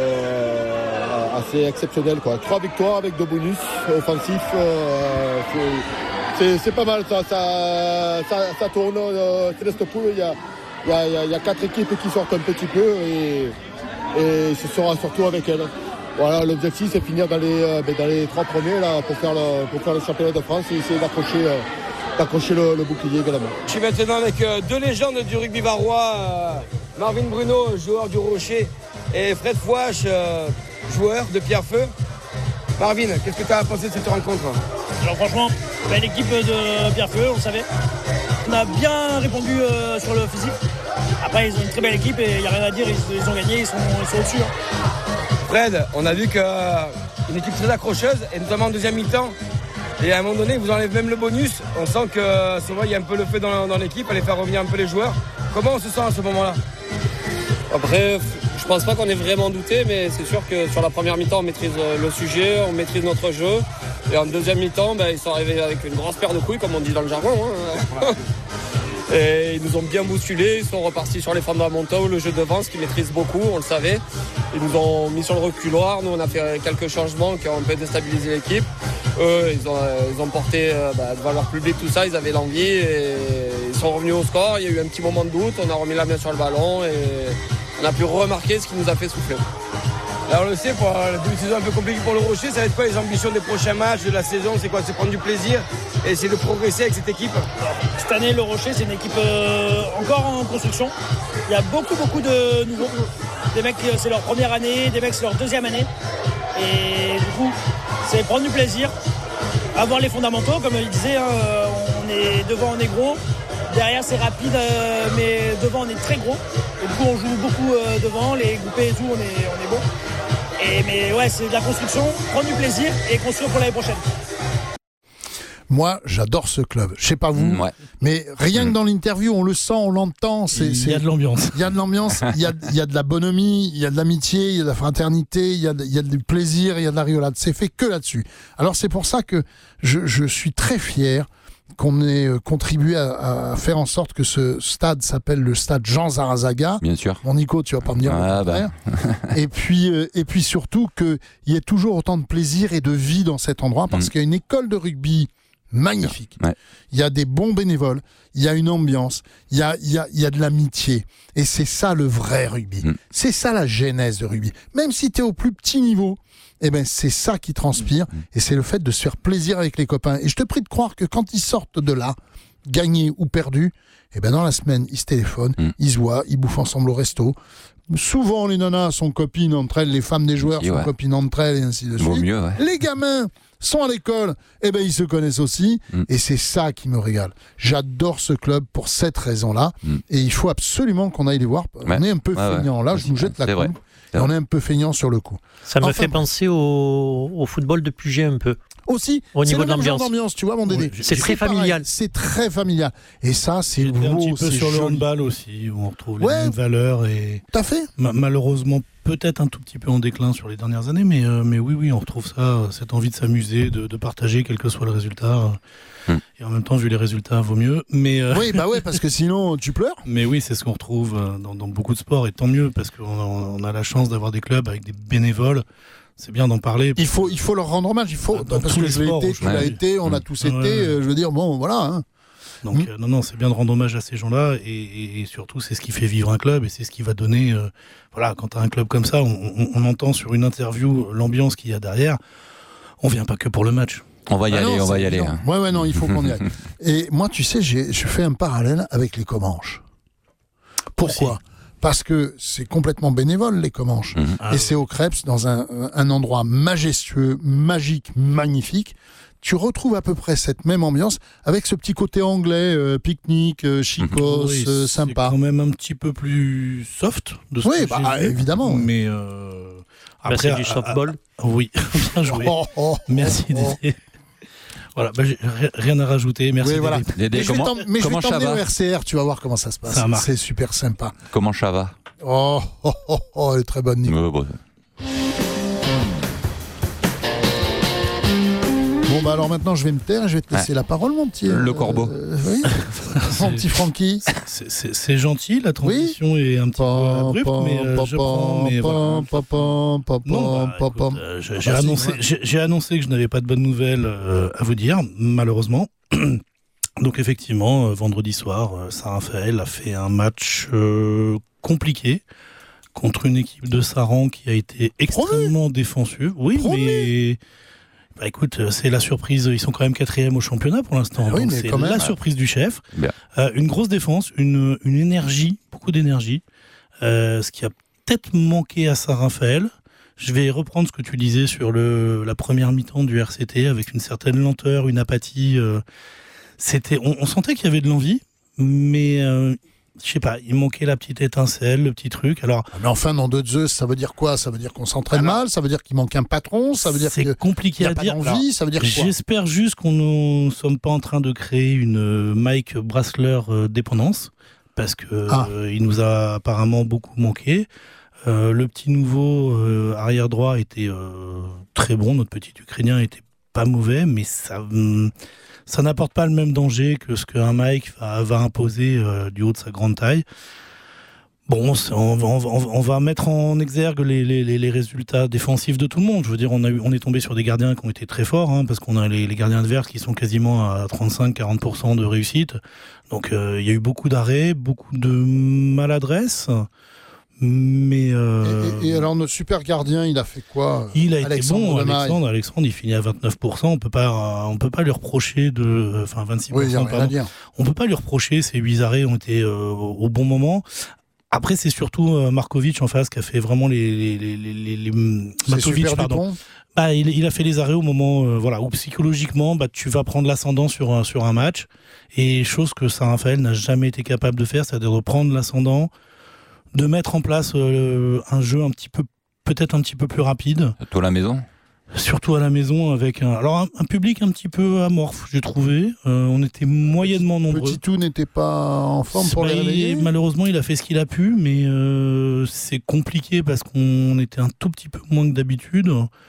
euh, assez exceptionnel, quoi. Trois victoires avec deux bonus offensifs, euh, c'est, c'est, c'est pas mal. Ça, ça, ça, ça tourne. Euh, Céleste Poule, il y a, il y, a, il y a quatre équipes qui sortent un petit peu et, et ce sera surtout avec elles. Voilà, l'objectif c'est finir dans les, euh, dans les trois premiers là, pour, faire le, pour faire le championnat de France et essayer d'accrocher, euh, d'accrocher le, le bouclier également. Je suis maintenant avec euh, deux légendes du rugby varois, euh, Marvin Bruno, joueur du Rocher, et Fred Fouache, euh, joueur de Pierrefeu. Marvin, qu'est-ce que tu as pensé de cette rencontre? Alors franchement, bah, l'équipe de Pierrefeu, on le savait. On a bien répondu euh, sur le physique. Après, ils ont une très belle équipe et il n'y a rien à dire, ils, ils ont gagné, ils sont, ils sont au-dessus. Hein. Fred, on a vu qu'une équipe très accrocheuse, et notamment en deuxième mi-temps. Et à un moment donné, vous enlèvez même le bonus. On sent que souvent, il y a un peu le feu dans, dans l'équipe, aller faire revenir un peu les joueurs. Comment on se sent à ce moment-là? Après, je pense pas qu'on ait vraiment douté, mais c'est sûr que sur la première mi-temps, on maîtrise le sujet, on maîtrise notre jeu. Et en deuxième mi-temps, ben, ils sont arrivés avec une grosse paire de couilles, comme on dit dans le jargon. Hein. Et ils nous ont bien bousculés, ils sont repartis sur les fondamentaux, le jeu devant, ce qu'ils maîtrisent beaucoup, on le savait. Ils nous ont mis sur le reculoir, nous on a fait quelques changements qui ont un peu déstabilisé l'équipe. Eux, ils ont, ils ont porté bah, devant leur public tout ça, ils avaient l'envie et ils sont revenus au score. Il y a eu un petit moment de doute, on a remis la main sur le ballon et on a pu remarquer ce qui nous a fait souffler. Là on le sait, pour le début de saison un peu compliqué pour le Rocher, ça va être quoi les ambitions des prochains matchs, de la saison? C'est quoi? C'est prendre du plaisir et essayer de progresser avec cette équipe? Cette année, le Rocher, c'est une équipe euh, encore en construction. Il y a beaucoup, beaucoup de nouveaux. Des mecs, c'est leur première année, des mecs, c'est leur deuxième année. Et du coup, c'est prendre du plaisir, avoir les fondamentaux, comme il disait, hein, on est devant, on est gros. Derrière, c'est rapide, euh, mais devant, on est très gros. Et du coup, on joue beaucoup euh, devant, les groupés et tout, on est, on est bon. Et, mais ouais, c'est de la construction, prendre du plaisir et construire pour l'année prochaine. Moi, j'adore ce club. Je sais pas vous, mmh, ouais. mais rien mmh. que dans l'interview, on le sent, on l'entend. C'est, il y a de l'ambiance. Il y a de l'ambiance, il y a, il y a de la bonhomie, il y a de l'amitié, il y a de la fraternité, il y a, de, il y a du plaisir, il y a de la rigolade. C'est fait que là-dessus. Alors c'est pour ça que je, je suis très fier qu'on ait contribué à, à faire en sorte que ce stade s'appelle le stade Jean Zarazaga. Bien sûr. Mon Nico, tu vas pas me dire ah, le contraire. Bah. et puis euh, et puis surtout qu'il y ait toujours autant de plaisir et de vie dans cet endroit parce mmh. qu'il y a une école de rugby magnifique. Ouais. Il y a des bons bénévoles, il y a une ambiance, il y a, il y a, il y a de l'amitié. Et c'est ça le vrai rugby. Mmh. C'est ça la genèse de rugby. Même si tu es au plus petit niveau, eh ben, c'est ça qui transpire. Mmh. Et c'est le fait de se faire plaisir avec les copains. Et je te prie de croire que quand ils sortent de là, gagnés ou perdus, eh ben, dans la semaine, ils se téléphonent, mmh. ils se voient, ils bouffent ensemble au resto. Souvent, les nanas sont copines entre elles, les femmes des joueurs et sont ouais. copines entre elles, et ainsi de suite. Mieux, ouais. Les gamins sont à l'école, eh ben, ils se connaissent aussi, mm. et c'est ça qui me régale. J'adore ce club pour cette raison-là, mm. et il faut absolument qu'on aille les voir. Ouais. On est un peu ouais, feignant, ouais. là, je nous jette la coupe, et on est un peu feignant sur le coup. Ça me enfin, fait penser au, au football de Puget un peu. Aussi, au c'est niveau le de l'ambiance. d'ambiance, tu vois, mon Dédé. Oui, c'est, c'est très familial. C'est très familial. Et ça, c'est beau, un petit peu c'est sur joli. Le handball aussi, où on retrouve les ouais, mêmes valeurs. Et t'as fait ma- Malheureusement, peut-être un tout petit peu en déclin sur les dernières années, mais, euh, mais oui, oui, on retrouve ça, cette envie de s'amuser, de, de partager, quel que soit le résultat. Hum. Et en même temps, vu les résultats, vaut mieux. Mais euh... oui, bah ouais, parce que sinon, tu pleures. Mais oui, c'est ce qu'on retrouve dans, dans beaucoup de sports, et tant mieux, parce qu'on a, on a la chance d'avoir des clubs avec des bénévoles. C'est bien d'en parler. Il faut, il faut leur rendre hommage. Il faut, dans parce que je l'ai été, tu l'as été, on a tous été. Ouais. Je veux dire, bon, voilà. Hein. Donc, mmh. euh, non, non, c'est bien de rendre hommage à ces gens-là. Et, et, et surtout, c'est ce qui fait vivre un club. Et c'est ce qui va donner. Euh, voilà, quand tu as un club comme ça, on, on, on entend sur une interview l'ambiance qu'il y a derrière. On vient pas que pour le match. On va y ah aller, non, on va y aller. Hein. Ouais, ouais, non, il faut qu'on y aille. Et moi, tu sais, j'ai, je fais un parallèle avec les Comanches. Pourquoi ? Aussi. Parce que c'est complètement bénévole, les Comanches. Mmh. Ah, et oui. C'est au Crêpes, dans un, un endroit majestueux, magique, magnifique. tu retrouves à peu près cette même ambiance avec ce petit côté anglais, euh, pique-nique, euh, chicos, Oui, euh, c'est sympa. quand même un petit peu plus soft de ce Oui, que bah, j'ai vu. évidemment. Mais euh, Bah, après, c'est du à- softball. à- oui, bien joué. Oh, oh, Merci oh, oh. Dédé. Voilà, bah, j'ai ri- rien à rajouter. Merci Oui, Dédé. voilà. Dédé, Mais je vais comment, t'em- mais je vais comment ça t'emmener va au R C R, tu vas voir comment ça se passe. Ça marche. C'est super sympa. Comment ça va Oh, oh, oh, oh, elle est très bonne, Nico. Euh, bon, Bon, bah alors maintenant, je vais me taire et je vais te laisser Ouais. la parole, mon petit. Le euh, corbeau. euh, oui. Mon petit Francky. C'est- C'est c'est gentil, la transition est un petit peu abrupte, mais euh, je prends. Mais voilà. Non, bah, écoute, euh, j'ai j'ai Ah bah, si, annoncé, ouais. j'ai- j'ai annoncé que je n'avais pas de bonnes nouvelles euh, à vous dire, malheureusement. Donc effectivement, euh, vendredi soir, euh, Saint-Raphaël a fait un match euh, compliqué contre une équipe de Saran qui a été extrêmement défensive. Oui, Promu. mais bah, écoute, euh, c'est la surprise. Ils sont quand même quatrième au championnat pour l'instant. Ah oui, donc mais c'est quand même, la ouais. surprise du chef. Bien. Euh, une grosse défense, une, une énergie, beaucoup d'énergie. Euh, ce qui a peut-être manqué à Saint-Raphaël. Je vais reprendre ce que tu disais sur le, la première mi-temps du R C T avec une certaine lenteur, une apathie. euh, c'était, on, on sentait qu'il y avait de l'envie, mais euh, je sais pas, il manquait la petite étincelle, le petit truc. Alors, Mais enfin, nom de Zeus, ça veut dire quoi? Ça veut dire qu'on s'entraîne Alors, mal? Ça veut dire qu'il manque un patron? Ça veut dire c'est qu'il compliqué n'y a à pas dire. d'envie? Alors, Ça veut dire quoi? J'espère juste qu'on ne sommes pas en train de créer une euh, Mike Brassler euh, dépendance, parce que Ah. euh, il nous a apparemment beaucoup manqué. Euh, le petit nouveau euh, arrière droit était euh, très bon, notre petit Ukrainien était pas mauvais, mais ça, hum, ça n'apporte pas le même danger que ce qu'un Mike va, va imposer euh, du haut de sa grande taille. Bon, c'est- on va, on va- on va mettre en exergue les, les, les- les résultats défensifs de tout le monde. Je veux dire, on, a eu, on est tombé sur des gardiens qui ont été très forts, hein, parce qu'on a les, les gardiens adverses qui sont quasiment à trente-cinq à quarante pour cent de réussite. Donc, euh, il y a eu beaucoup d'arrêts, beaucoup de maladresse. Mais. euh, Et, et- et alors, notre super gardien, il a fait quoi? il a été Alexandre bon, Lemaille. Alexandre. Alexandre, il finit à vingt-neuf pour cent. On peut pas, on peut pas lui reprocher de, enfin vingt-six pour cent. Oui, il n'y a rien à pardon. dire. On peut pas lui reprocher. Ces huit arrêts ont été euh, au bon moment. Après, c'est surtout euh, Markovic en face qui a fait vraiment les, les, les, les, les, les- C'est Matovic, super pardon. Dupont. Bah, il, il a fait les arrêts au moment, euh, voilà, où psychologiquement, bah, tu vas prendre l'ascendant sur un, sur un match. Et chose que Saint-Raphaël n'a jamais été capable de faire, c'est-à-dire de prendre l'ascendant, de mettre en place euh, un jeu un petit peu, peut-être un petit peu plus rapide. Toi à la maison Surtout à la maison avec un, alors un, un public un petit peu amorphe, j'ai trouvé. Euh, on était moyennement nombreux. Petit Tout n'était pas en forme pour Bah, les il- réveiller. malheureusement, il a fait ce qu'il a pu, mais euh, c'est compliqué parce qu'on était un tout petit peu moins que d'habitude.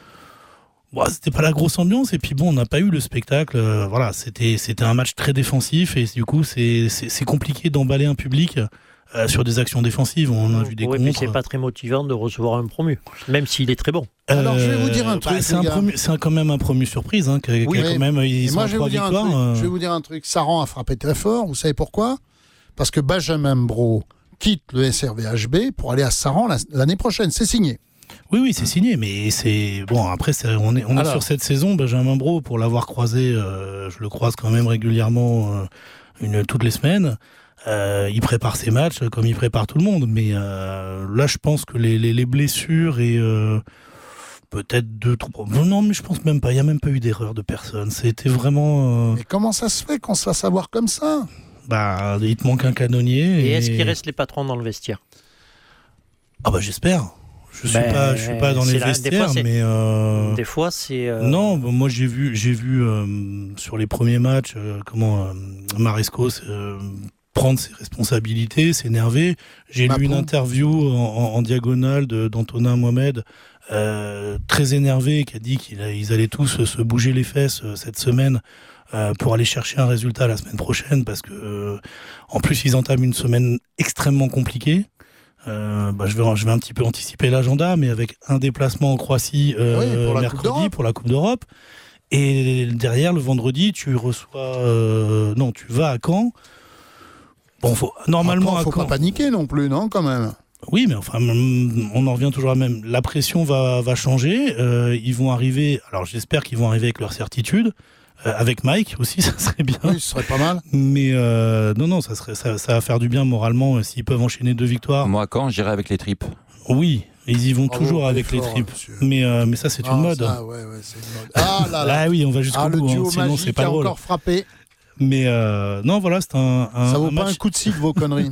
Bon, c'était pas la grosse ambiance, et puis bon, on n'a pas eu le spectacle. euh, voilà, c'était c'était un match très défensif, et du coup, c'est c'est c'est compliqué d'emballer un public euh, sur des actions défensives. On a vu des Oui, mais contres. c'est pas très motivant de recevoir un promu, même s'il est très bon. Alors, je vais vous dire un Euh, truc, bah, c'est les un gars. promu- c'est un- quand même un promu surprise, hein, qui a- qui a Oui, quand même, Et ils moi, ont je vais, trois vous dire un victoires. truc, euh, je vais vous dire un truc. Saran a frappé très fort. Vous savez pourquoi? Parce que Benjamin Bro quitte le S R V H B pour aller à Saran la- l'année prochaine. C'est signé. Oui, oui, c'est signé, mais c'est bon. Après, c'est- on est, on est Alors. sur cette saison. Benjamin Bro, pour l'avoir croisé, euh, je le croise quand même régulièrement, euh, une toutes les semaines. Euh, il prépare ses matchs comme il prépare tout le monde, mais euh, là, je pense que les, les, les blessures et euh, peut-être deux, trois. Non, mais je pense même pas. Il y a même pas eu d'erreur de personne. C'était vraiment. euh, Mais comment ça se fait qu'on se fasse avoir comme ça? bah, il te manque un canonnier. Et est-ce qu'il reste les patrons dans le vestiaire? Ah bah j'espère. Je suis Ben, pas, je suis pas dans c'est les là, des vestiaires, fois, c'est- mais. euh, Des fois, c'est. euh, Non, bah, moi j'ai vu, j'ai vu euh, sur les premiers matchs euh, comment euh, Maresco euh, prendre ses responsabilités, s'énerver. J'ai Mapou. lu une interview en, en- en diagonale de- d'Antonin Mohamed, euh, très énervé, qui a dit qu'ils ils allaient tous se bouger les fesses euh, cette semaine euh, pour aller chercher un résultat la semaine prochaine, parce que euh, en plus ils entament une semaine extrêmement compliquée. Euh, bah, je, vais, je vais un petit peu anticiper l'agenda, mais avec un déplacement en Croatie euh, Oui, pour la Coupe mercredi d'Europe. pour la Coupe d'Europe. Et derrière, le vendredi, tu reçois. euh, non, tu vas à Caen. Bon, faut, normalement, Encore, à faut Caen. pas paniquer non plus, non, quand même. Oui, mais enfin, mm, on en revient toujours à la même. La pression va, va changer. Euh, ils vont arriver. Alors, j'espère qu'ils vont arriver avec leur certitude. Euh, avec Mike aussi, ça serait bien. Oui, ce serait pas mal. Mais euh, non, non, ça, serait, ça, ça va faire du bien moralement euh, s'ils peuvent enchaîner deux victoires. Moi, quand j'irai avec les tripes. Oui, Ils y vont Bravo, toujours quel avec les effort, tripes. monsieur. Mais, euh, mais ça, c'est Ah, une mode. ça, ouais, ouais, c'est une mode. Ah là là. Ah oui, on va jusqu'au Ah, le bout, duo hein, sinon magique c'est pas a drôle. encore frappé. Mais euh, non, voilà, c'est un, un, Ça vaut un pas match. un coup de cycle, vos conneries.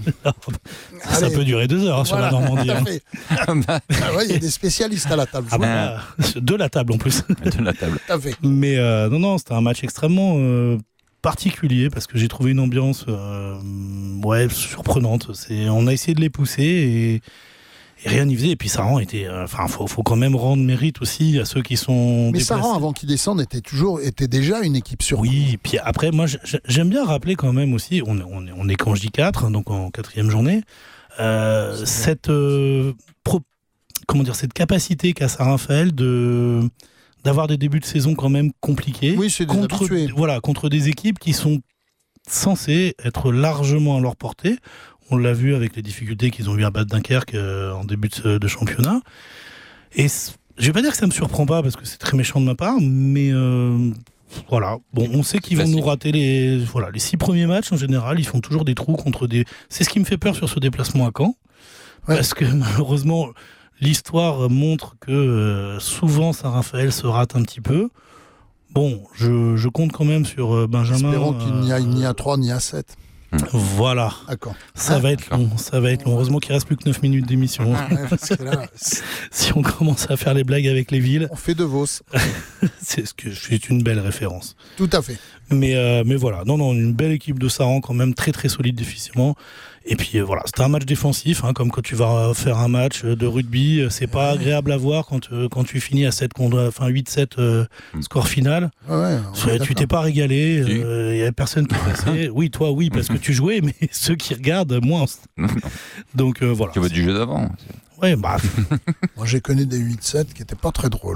Ça Allez. peut durer deux heures hein, sur Voilà, la Normandie. tout à hein. fait. Ah ouais, il y a des spécialistes à la table. Ah je vois. bah, de la table en plus. De la table. Tout à fait. Mais euh, non, non, c'était un match extrêmement euh, particulier parce que j'ai trouvé une ambiance euh, ouais, surprenante. C'est, on a essayé de les pousser et, et rien n'y faisait. Et puis Saran était. Enfin, euh, faut, faut quand même rendre mérite aussi à ceux qui sont. Mais déplacés. Saran, avant qu'il descende, était toujours était déjà une équipe sur. Oui, puis après, moi, j'aime bien rappeler quand même aussi, on, on, on est qu'en J quatre, donc en quatrième journée, euh, cette, euh, pro, comment dire, cette capacité qu'a Saint-Raphaël de, d'avoir des débuts de saison quand même compliqués. Oui, c'est des contre, habitués. voilà, contre des équipes qui sont censées être largement à leur portée. On l'a vu avec les difficultés qu'ils ont eu à battre Dunkerque euh, en début de, de championnat. Et je vais pas dire que ça me surprend pas parce que c'est très méchant de ma part, mais euh, voilà. Bon, on sait qu'ils vont nous rater les voilà les six premiers matchs en général. Ils font toujours des trous contre des. C'est ce qui me fait peur sur ce déplacement à Caen, ouais. Parce que malheureusement l'histoire montre que euh, souvent Saint-Raphaël se rate un petit peu. Bon, je, je compte quand même sur euh, Benjamin. Espérons qu'il n'y a euh, ni à trois ni à sept. Voilà. D'accord. Ça ah, va être long, ça va être long. Heureusement qu'il reste plus que neuf minutes d'émission. Ah, ouais, parce que là, si on commence à faire les blagues avec les villes, on fait de Vos. c'est ce que c'est une belle référence. Tout à fait. Mais euh, mais voilà, non non, une belle équipe de Saran quand même très très solide défensivement. Et puis euh, voilà, c'était un match défensif, hein, comme quand tu vas faire un match de rugby, c'est pas ouais. agréable à voir quand euh, quand tu finis à sept contre, enfin huit sept euh, mm. score final. Ouais, ouais, tu t'es pas régalé, il oui. euh, y a personne qui passait. Oui, toi oui parce que tu jouais, mais ceux qui regardent moins. Donc euh, voilà. Tu vois du jeu d'avant. Ouais, bah. Moi, j'ai connu des huit sept qui n'étaient pas très drôles.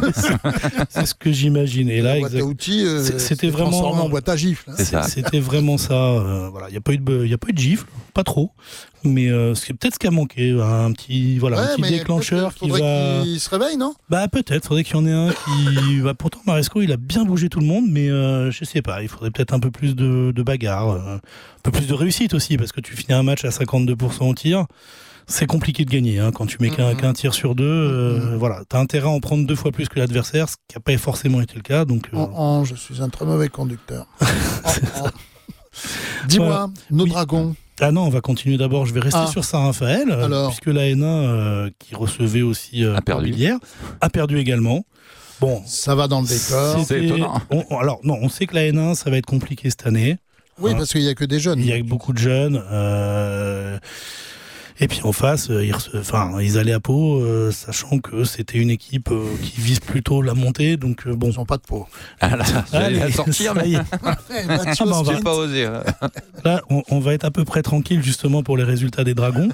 C'est ce que j'imagine. Et là, la boîte à outils, euh, c'était vraiment en boîte à gifles. Hein. C'était vraiment ça. Euh, voilà, il n'y a pas eu de, il y a pas eu de gifle, pas trop. Mais euh, c'est peut-être ce qui a manqué, un petit, voilà, ouais, un petit déclencheur qui va. Il se réveille, non? Bah peut-être. Faudrait qu'il y en ait un qui. bah, pourtant, Maresco, il a bien bougé tout le monde, mais euh, je sais pas. Il faudrait peut-être un peu plus de, de bagarre, euh, un peu plus de réussite aussi, parce que tu finis un match à cinquante-deux pour cent au tir. C'est compliqué de gagner hein, quand tu mets qu'un, mmh. qu'un tir sur deux. Euh, mmh. Voilà, t'as intérêt à en prendre deux fois plus que l'adversaire, ce qui n'a pas forcément été le cas. Donc, euh... oh, oh, je suis un très mauvais conducteur. oh, oh. Dis-moi, voilà. nos oui. dragons. Ah non, on va continuer d'abord. Je vais rester ah. sur Saint-Raphaël, euh, puisque l'A N un, euh, qui recevait aussi euh, a perdu hier, a perdu également. Bon, ça va dans le décor. C'est étonnant. On, alors non, on sait que l'A N un, ça va être compliqué cette année. Oui, hein. Parce qu'il n'y a que des jeunes. Il y a beaucoup de jeunes. Euh... Et puis en face, ils, rece... enfin, ils allaient à Pau, euh, sachant que c'était une équipe euh, qui vise plutôt la montée. Donc euh, bon, ils n'ont pas de Pau. Ah là, j'allais la sortir, mais ah, bah, on va pas osé. Là, là on, on va être à peu près tranquille justement pour les résultats des Dragons,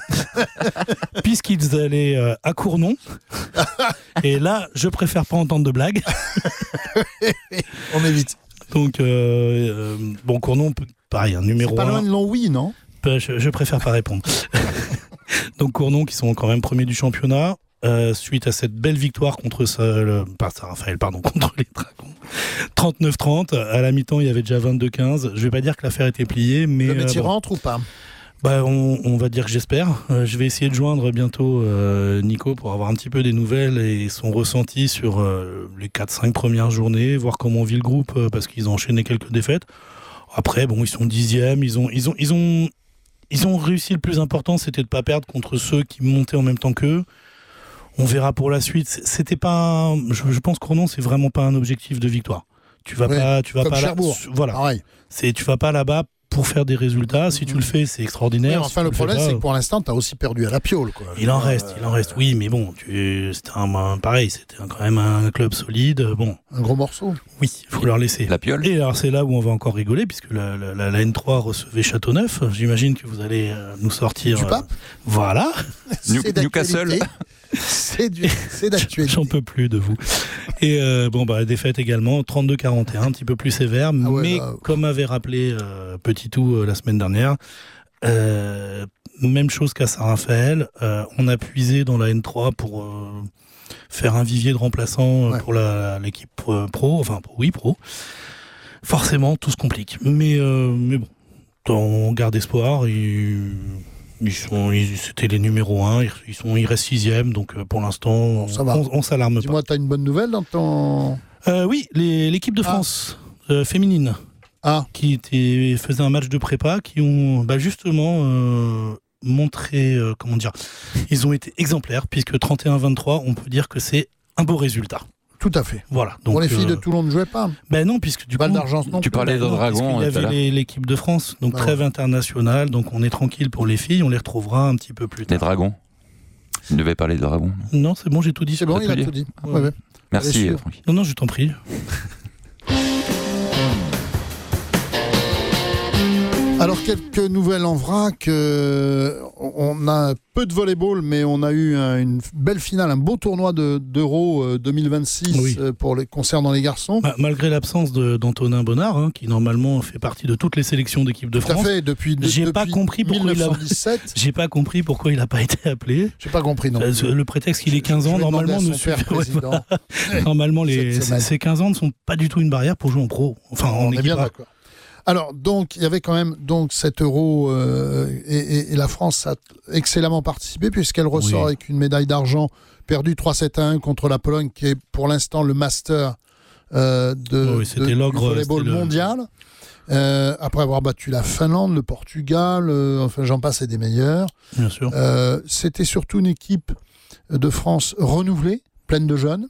puisqu'ils allaient euh, à Cournon. Et là, je préfère pas entendre de blagues. On évite. Donc euh, euh, bon, Cournon, pareil, un numéro un. C'est pas loin de Longwy, non? Je, je préfère pas répondre. Donc Cournon qui sont quand même premiers du championnat euh, suite à cette belle victoire contre le, pas Saint-Raphaël, pardon, contre les Dragons. trente-neuf trente, à la mi-temps il y avait déjà vingt-deux quinze. Je vais pas dire que l'affaire était pliée, mais le métier euh, bon. rentre ou pas? Bah on, on va dire que j'espère. Euh, je vais essayer de joindre bientôt euh, Nico pour avoir un petit peu des nouvelles et son ressenti sur euh, les quatre cinq premières journées, voir comment vit le groupe euh, parce qu'ils ont enchaîné quelques défaites. Après bon, ils sont dixièmes, ils ont ils ont ils ont Ils ont réussi, le plus important, c'était de ne pas perdre contre ceux qui montaient en même temps qu'eux. On verra pour la suite. C'était pas, un... je, je pense que Cournon, c'est vraiment pas un objectif de victoire. Tu vas ouais, pas, tu vas comme pas là, voilà. Pareil. C'est, tu vas pas là-bas pour faire des résultats. Si tu le fais, c'est extraordinaire. Ouais, enfin, si le problème, pas, c'est que pour l'instant, tu as aussi perdu à la piole. Quoi. Il en reste, euh, il en reste. Oui, mais bon, tu, c'était un, un, pareil, c'était un, quand même un club solide. Bon. Un gros morceau. Oui, il faut leur laisser. La piole. Et alors, c'est là où on va encore rigoler, puisque la, la, la, la N trois recevait Châteauneuf. J'imagine que vous allez euh, nous sortir. Du pape. Euh, voilà. New, Newcastle. C'est, du, c'est d'actualité. J'en peux plus de vous. Et euh, bon, bah, défaite également, trente-deux quarante et un, un petit peu plus sévère, ah ouais, mais bah... comme avait rappelé euh, Petit Tout euh, la semaine dernière, euh, même chose qu'à Saint-Raphaël, euh, on a puisé dans la N trois pour euh, faire un vivier de remplaçants ouais. pour la, l'équipe pro, enfin, oui, pro. Forcément, tout se complique. Mais, euh, mais bon, on garde espoir et Ils sont, ils, c'était les numéros un, ils, sont, ils restent sixième, donc euh, pour l'instant, ça va. on, on s'alarme pas. Dis-moi, t'as une bonne nouvelle dans ton... Euh, oui, les, l'équipe de France ah. euh, féminine, ah. qui était, faisait un match de prépa, qui ont bah, justement euh, montré, euh, comment dire, ils ont été exemplaires, puisque trente et un vingt-trois, on peut dire que c'est un beau résultat. Tout à fait. Voilà. Donc, donc, les filles euh, de Toulon ne jouaient pas. Ben non, puisque du Val coup, d'Argent non tu plus. parlais de non, Dragon. Il y avait les, l'équipe de France, donc ah, trêve ouais. internationale, donc on est tranquille pour les filles, on les retrouvera un petit peu plus tard. Les Dragons. Tu devais parler de Dragons. Non, c'est bon, j'ai tout dit. C'est bon, T'as il tout a dit tout dit. Ouais. Ouais, ouais. Merci, Allez, euh, Francky. Non, non, je t'en prie. Alors, quelques nouvelles en vrac. Euh, on a peu de volleyball, mais on a eu un, une belle finale, un beau tournoi de, d'Euro euh, deux mille vingt-six Oui. euh, pour les concernant les garçons. Bah, malgré l'absence de, d'Antonin Bonnard, hein, qui normalement fait partie de toutes les sélections d'équipe de Tout à France, fait, depuis, de, j'ai depuis pas compris pourquoi il a- mille neuf cent dix-sept. j'ai pas compris pourquoi il n'a pas été appelé. J'ai pas compris, non. Parce que le prétexte qu'il ait quinze ans, Je vais demander normalement, à nous son père suffit- ouais, président. normalement les, Cette semaine. ces quinze ans ne sont pas du tout une barrière pour jouer en pro. Enfin, en On est équipe bien A. d'accord. Alors, donc, il y avait quand même donc, cet euro euh, et, et, et la France a excellemment participé puisqu'elle ressort Oui. avec une médaille d'argent perdue trois sept à un contre la Pologne qui est pour l'instant le master euh, de, Oui, c'était de- l'ogre, du volleyball c'était le- mondial. Euh, après avoir battu la Finlande, le Portugal, euh, enfin j'en passe et des meilleurs. Bien sûr. Euh, c'était surtout une équipe de France renouvelée, pleine de jeunes.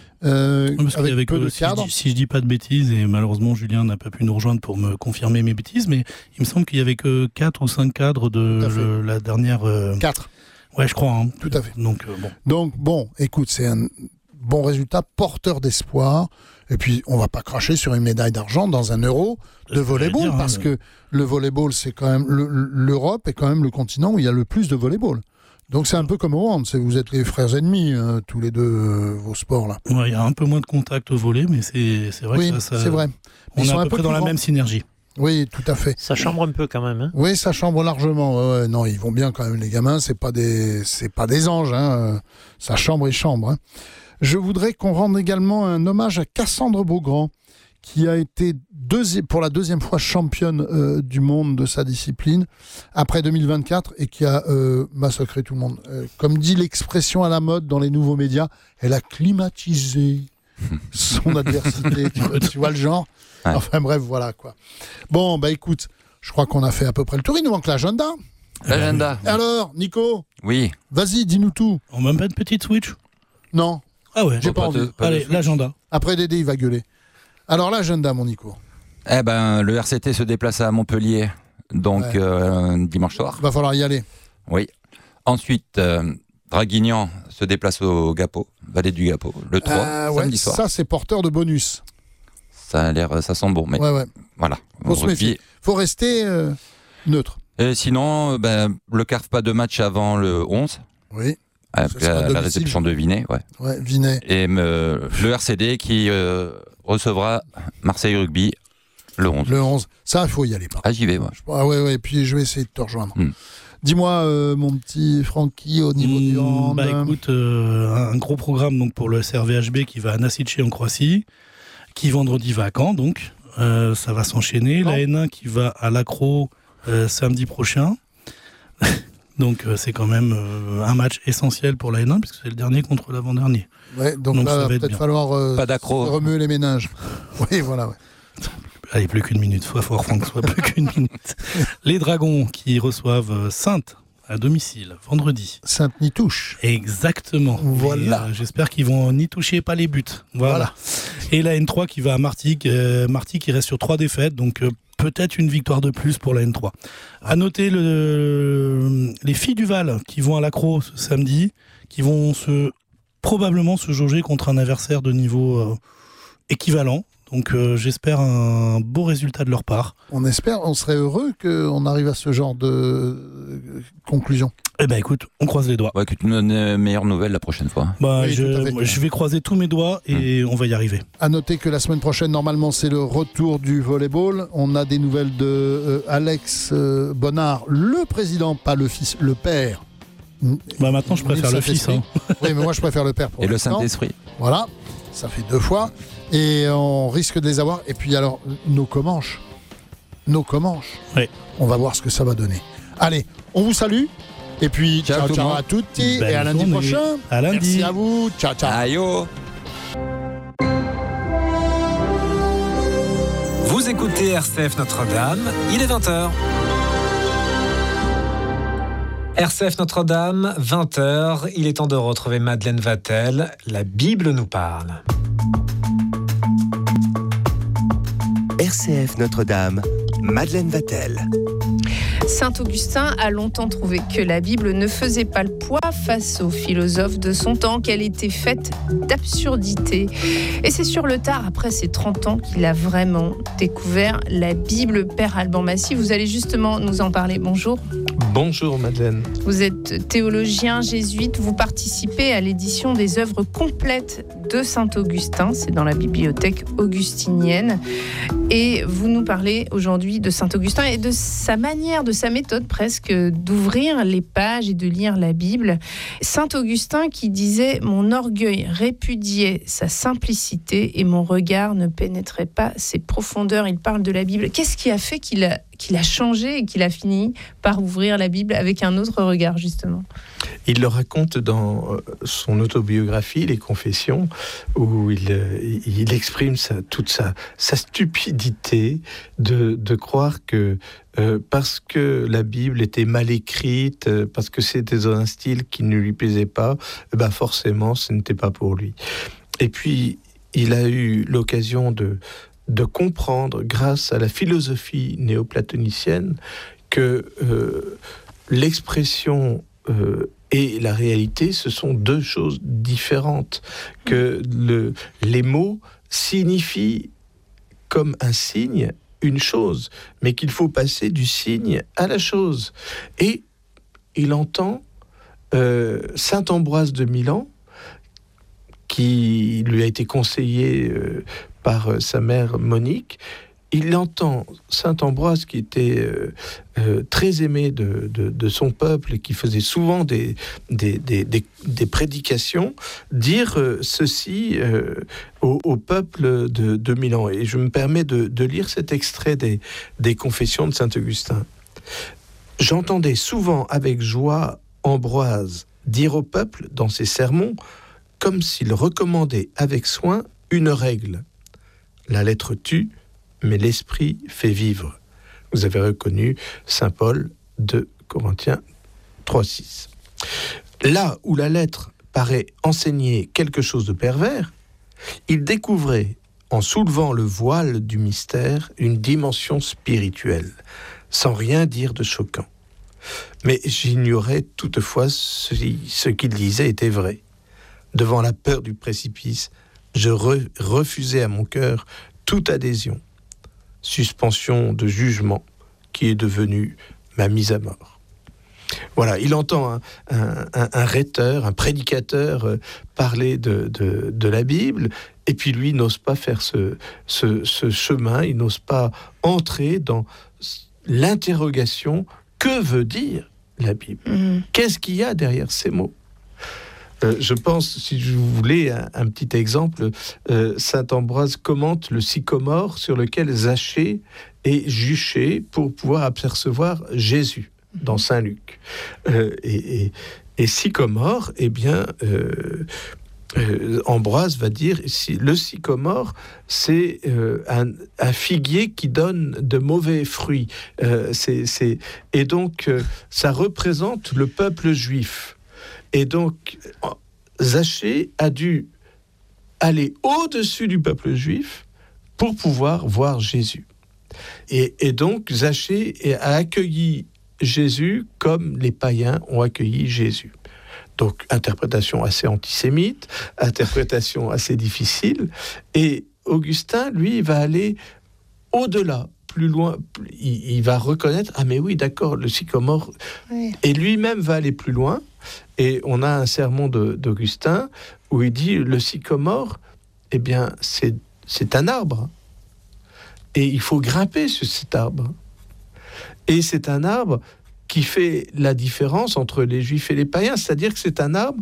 Euh, Oui, parce qu'il y avec avait peu que- de si, cadres. je dis, si je dis pas de bêtises, et malheureusement Julien n'a pas pu nous rejoindre pour me confirmer mes bêtises, mais il me semble qu'il y avait que quatre ou cinq cadres de Tout à fait. le- la dernière. euh, Quatre. Ouais, je crois. Hein. Tout à fait. Donc euh, bon. Donc, bon, écoute, c'est un bon résultat, porteur d'espoir. Et puis, on va pas cracher sur une médaille d'argent dans un euro C'est de ce que j'allais volleyball, dire, hein. parce que le volleyball, c'est quand même. le- L'Europe est quand même le continent où il y a le plus de volleyball. Donc, c'est un peu comme au hand, c'est vous êtes les frères ennemis, hein, tous les deux, euh, vos sports là. Ouais, il y a un peu moins de contact au volet, mais c'est c'est vrai Oui, que ça. ça- c'est vrai. On Ils est sont à un peu peu près dans plus la grands. même synergie. Oui, tout à fait. Ça chambre un peu quand même. Hein. Oui, ça chambre largement. Ouais, ouais, non, ils vont bien quand même, les gamins. C'est pas des, c'est pas des anges. Hein. Ça chambre et chambre. Hein. Je voudrais qu'on rende également un hommage à Cassandre Beaugrand, qui a été deuxi- pour la deuxième fois championne euh, du monde de sa discipline après deux mille vingt-quatre et qui a euh, massacré tout le monde. Euh, comme dit l'expression à la mode dans les nouveaux médias, elle a climatisé son adversité. tu, vois, tu vois le genre. Ouais. Enfin bref, voilà quoi. Bon, bah écoute, je crois qu'on a fait à peu près le tour. Il nous manque l'agenda. L'agenda. Alors, Nico, Oui. vas-y, dis-nous tout. On même pas de petite switch. Non, Ah ouais. j'ai pas Pas de- envie. pas de Allez, switch. l'agenda. Après Dédé, il va gueuler. Alors, l'agenda, mon Nico. Eh ben, le R C T se déplace à Montpellier, donc Ouais. euh, dimanche soir. Va falloir y aller. Oui. Ensuite, euh, Draguignan se déplace au Gapo, Vallée du Gapo, le trois, Ah, ouais, samedi soir. ça, c'est porteur de bonus. Ça a l'air, ça sent bon, mais Ouais, ouais. voilà. Faut se Rugby. méfier. Faut rester euh, neutre. Et sinon, euh, ben, le C A R F pas de match avant le onze, Oui. avec sera à la, la domicile. réception de Vinet, ouais. Ouais, Vinet. Et euh, le R C D qui euh, recevra Marseille Rugby le onze. Le onze. Ça, il faut y aller. Par Ah, j'y vais, moi. contre. Ah, ouais, ouais. Puis, je vais essayer de te rejoindre. Hmm. Dis-moi, euh, mon petit Francky, au niveau du Mmh, hand. bah écoute, euh, un gros programme donc pour le S R V H B qui va à Nasice en Croatie, qui vendredi va à Caen donc. Euh, ça va s'enchaîner. La N un qui va à l'Accro euh, samedi prochain. Donc euh, c'est quand même euh, un match essentiel pour la N un puisque c'est le dernier contre l'avant-dernier. Ouais, donc, Donc, là, ça il va va être peut-être bien. falloir euh, Pas d'accro. remuer les méninges. Oui, voilà. Ouais. Allez, plus qu'une minute. Sois fort, Franck, soit plus qu'une minute. Les Dragons qui reçoivent euh, Sainte à domicile vendredi. Sainte-Nitouche. Exactement. Voilà. Et, euh, j'espère qu'ils vont n'y toucher pas les buts. Voilà. Voilà. Et la N trois qui va à Martigues. Euh, Martigues qui reste sur trois défaites, donc euh, peut-être une victoire de plus pour la N trois. À noter le, les filles du Val qui vont à l'Accro ce samedi, qui vont se probablement se jauger contre un adversaire de niveau euh, équivalent. Donc euh, j'espère un beau résultat de leur part. On espère, on serait heureux qu'on arrive à ce genre de euh, conclusion. Eh ben écoute, on croise les doigts. Ouais, que tu nous donnes une meilleure nouvelle la prochaine fois. Bah, Oui, tout à je, fait. moi, je vais croiser tous mes doigts et on va y arriver. À noter que la semaine prochaine, normalement, c'est le retour du volleyball. On a des nouvelles de euh, Alex euh, Bonnard, le président, pas le fils, le père. Bah maintenant je Ni le préfère le fils. Saint-Esprit. Hein. Oui, mais moi je préfère le père pour Et le l'instant. Saint-Esprit. Voilà, ça fait deux fois. Et on risque de les avoir. Et puis alors, nos Comanches. Nos Comanches. Oui. On va voir ce que ça va donner. Allez, on vous salue. Et puis, ciao, ciao, ciao à tutti. Belle et à lundi journée. prochain. À lundi. Merci à vous. Ciao, ciao. Aïe oh. Vous écoutez R C F Notre-Dame, il est vingt heures. R C F Notre-Dame, vingt heures, il est temps de retrouver Madeleine Vatel. La Bible nous parle. R C F Notre-Dame, Madeleine Vatel. Saint Augustin a longtemps trouvé que la Bible ne faisait pas le poids face aux philosophes de son temps, qu'elle était faite d'absurdités. Et c'est sur le tard, après ses trente ans, qu'il a vraiment découvert la Bible. Père Alban Massy, vous allez justement nous en parler. Bonjour. Bonjour Madeleine. Vous êtes théologien jésuite, vous participez à l'édition des œuvres complètes de Saint Augustin, c'est dans la bibliothèque augustinienne. Et vous nous parlez aujourd'hui de Saint Augustin et de sa manière, de sa méthode presque, d'ouvrir les pages et de lire la Bible. Saint Augustin qui disait « Mon orgueil répudiait sa simplicité et mon regard ne pénétrait pas ses profondeurs ». Il parle de la Bible. Qu'est-ce qui a fait qu'il a, qu'il a changé et qu'il a fini par ouvrir la Bible avec un autre regard, justement ? Il le raconte dans son autobiographie, Les Confessions, où il, il exprime sa, toute sa, sa stupidité de, de croire que euh, parce que la Bible était mal écrite, euh, parce que c'était dans un style qui ne lui plaisait pas, eh ben forcément, ce n'était pas pour lui. Et puis, il a eu l'occasion de, de comprendre, grâce à la philosophie néoplatonicienne, que euh, l'expression euh, et la réalité, ce sont deux choses différentes, que le, les mots signifient comme un signe une chose, mais qu'il faut passer du signe à la chose. Et il entend euh, saint Ambroise de Milan, qui lui a été conseillé euh, par euh, sa mère Monique. Il entend saint Ambroise, qui était euh, euh, très aimé de, de, de son peuple et qui faisait souvent des, des, des, des, des prédications, dire euh, ceci euh, au, au peuple de, de Milan. Et je me permets de, de lire cet extrait des, des Confessions de saint Augustin. « J'entendais souvent avec joie Ambroise dire au peuple dans ses sermons, comme s'il recommandait avec soin une règle. La lettre tue, mais l'esprit fait vivre. » Vous avez reconnu saint Paul de Corinthiens trois six. Là où la lettre paraît enseigner quelque chose de pervers, il découvrait, en soulevant le voile du mystère, une dimension spirituelle, sans rien dire de choquant. Mais j'ignorais toutefois si ce qu'il disait était vrai. Devant la peur du précipice, je re- refusais à mon cœur toute adhésion. Suspension de jugement qui est devenue ma mise à mort. Voilà, il entend un, un, un, un rhéteur, un prédicateur euh, parler de, de, de la Bible, et puis lui n'ose pas faire ce, ce, ce chemin, il n'ose pas entrer dans l'interrogation. Que veut dire la Bible ? Mmh. Qu'est-ce qu'il y a derrière ces mots ? Euh, je pense, si je voulais un, un petit exemple, euh, saint Ambroise commente le sycomore sur lequel Zachée est juché pour pouvoir apercevoir Jésus dans saint Luc. Euh, et, et, et sycomore, eh bien, euh, euh, Ambroise va dire, si, le sycomore, c'est euh, un, un figuier qui donne de mauvais fruits. Euh, c'est, c'est, et donc, euh, ça représente le peuple juif. Et donc, Zachée a dû aller au-dessus du peuple juif pour pouvoir voir Jésus. Et, et donc, Zachée a accueilli Jésus comme les païens ont accueilli Jésus. Donc, interprétation assez antisémite, interprétation assez difficile. Et Augustin, lui, va aller au-delà, plus loin. Il, il va reconnaître, ah mais oui, d'accord, le sycomore. Oui. Et lui-même va aller plus loin. Et on a un sermon de, d'Augustin où il dit, le sycomore, eh bien, c'est, c'est un arbre. Et il faut grimper sur cet arbre. Et c'est un arbre qui fait la différence entre les juifs et les païens, c'est-à-dire que c'est un arbre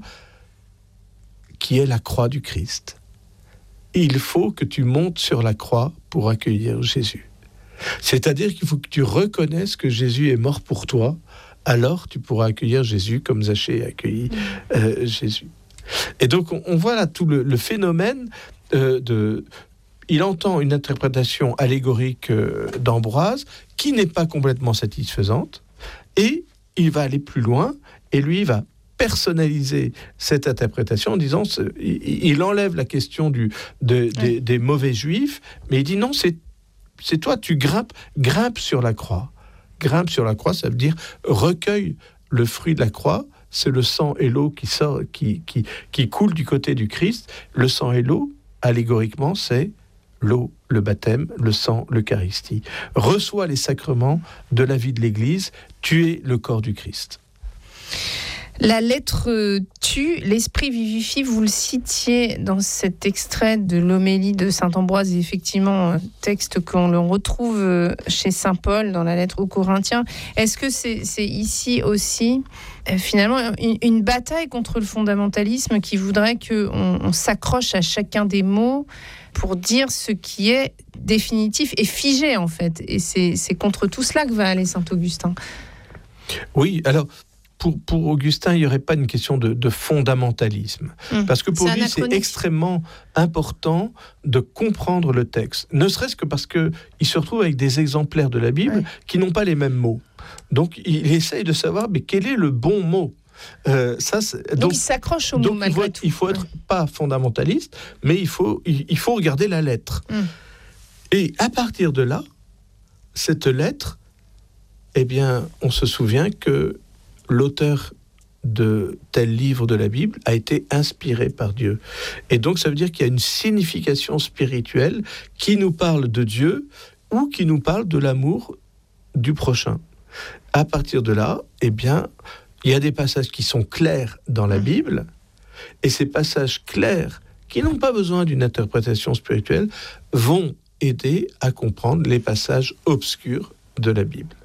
qui est la croix du Christ. Et il faut que tu montes sur la croix pour accueillir Jésus. C'est-à-dire qu'il faut que tu reconnaisses que Jésus est mort pour toi alors tu pourras accueillir Jésus comme Zachée a accueilli euh, Jésus. Et donc on, on voit là tout le, le phénomène euh, de... Il entend une interprétation allégorique euh, d'Ambroise qui n'est pas complètement satisfaisante, et il va aller plus loin, et lui va personnaliser cette interprétation en disant, il, il enlève la question du, de, des, ouais. des mauvais juifs, mais il dit non, c'est, c'est toi, tu grimpes, grimpe sur la croix. Grimpe sur la croix, ça veut dire recueille le fruit de la croix, c'est le sang et l'eau qui, sort, qui, qui, qui coulent du côté du Christ. Le sang et l'eau, allégoriquement, c'est l'eau, le baptême, le sang, l'Eucharistie. Reçois les sacrements de la vie de l'Église, tu es le corps du Christ. La lettre tue, l'esprit vivifie, vous le citiez dans cet extrait de l'homélie de saint Ambroise, et effectivement, un texte qu'on le retrouve chez saint Paul dans la lettre aux Corinthiens. Est-ce que c'est, c'est ici aussi, euh, finalement, une, une bataille contre le fondamentalisme qui voudrait qu'on on s'accroche à chacun des mots pour dire ce qui est définitif et figé, en fait. Et c'est, c'est contre tout cela que va aller saint Augustin. Oui, alors... Pour, pour Augustin, il n'y aurait pas une question de, de fondamentalisme. Mmh. Parce que pour c'est lui, c'est extrêmement important de comprendre le texte. Ne serait-ce que parce qu'il se retrouve avec des exemplaires de la Bible ouais. qui n'ont pas les mêmes mots. Donc, il essaye de savoir mais quel est le bon mot. Euh, ça, c'est, donc, donc, il s'accroche au mot malgré il faut, tout. Il faut être ouais. pas fondamentaliste, mais il faut, il, il faut regarder la lettre. Mmh. Et à partir de là, cette lettre, eh bien, on se souvient que l'auteur de tel livre de la Bible a été inspiré par Dieu. Et donc, ça veut dire qu'il y a une signification spirituelle qui nous parle de Dieu ou qui nous parle de l'amour du prochain. À partir de là, eh bien, il y a des passages qui sont clairs dans la Bible, et ces passages clairs, qui n'ont pas besoin d'une interprétation spirituelle, vont aider à comprendre les passages obscurs de la Bible.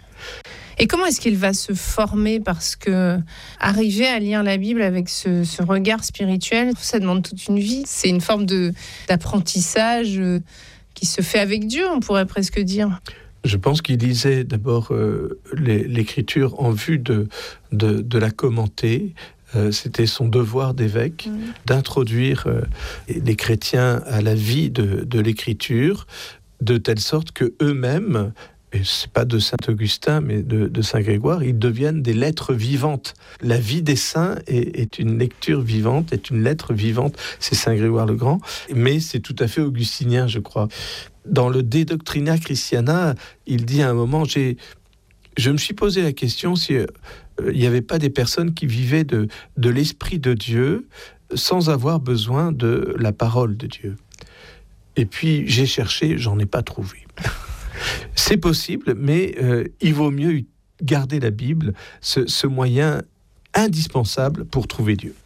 Et comment est-ce qu'il va se former ? Parce que arriver à lire la Bible avec ce, ce regard spirituel, ça demande toute une vie. C'est une forme de, d'apprentissage qui se fait avec Dieu, on pourrait presque dire. Je pense qu'il lisait d'abord euh, les, l'écriture en vue de, de, de la commenter. Euh, c'était son devoir d'évêque mmh. d'introduire euh, les chrétiens à la vie de, de l'écriture, de telle sorte que eux-mêmes, et c'est pas de saint Augustin, mais de, de saint Grégoire, ils deviennent des lettres vivantes. La vie des saints est, est une lecture vivante, est une lettre vivante. C'est saint Grégoire le Grand, mais c'est tout à fait augustinien, je crois. Dans le De Doctrina Christiana, il dit à un moment, j'ai, je me suis posé la question si euh, il n'y avait pas des personnes qui vivaient de, de l'Esprit de Dieu sans avoir besoin de la parole de Dieu. Et puis j'ai cherché, j'en ai pas trouvé. C'est possible, mais euh, il vaut mieux garder la Bible, ce, ce moyen indispensable pour trouver Dieu.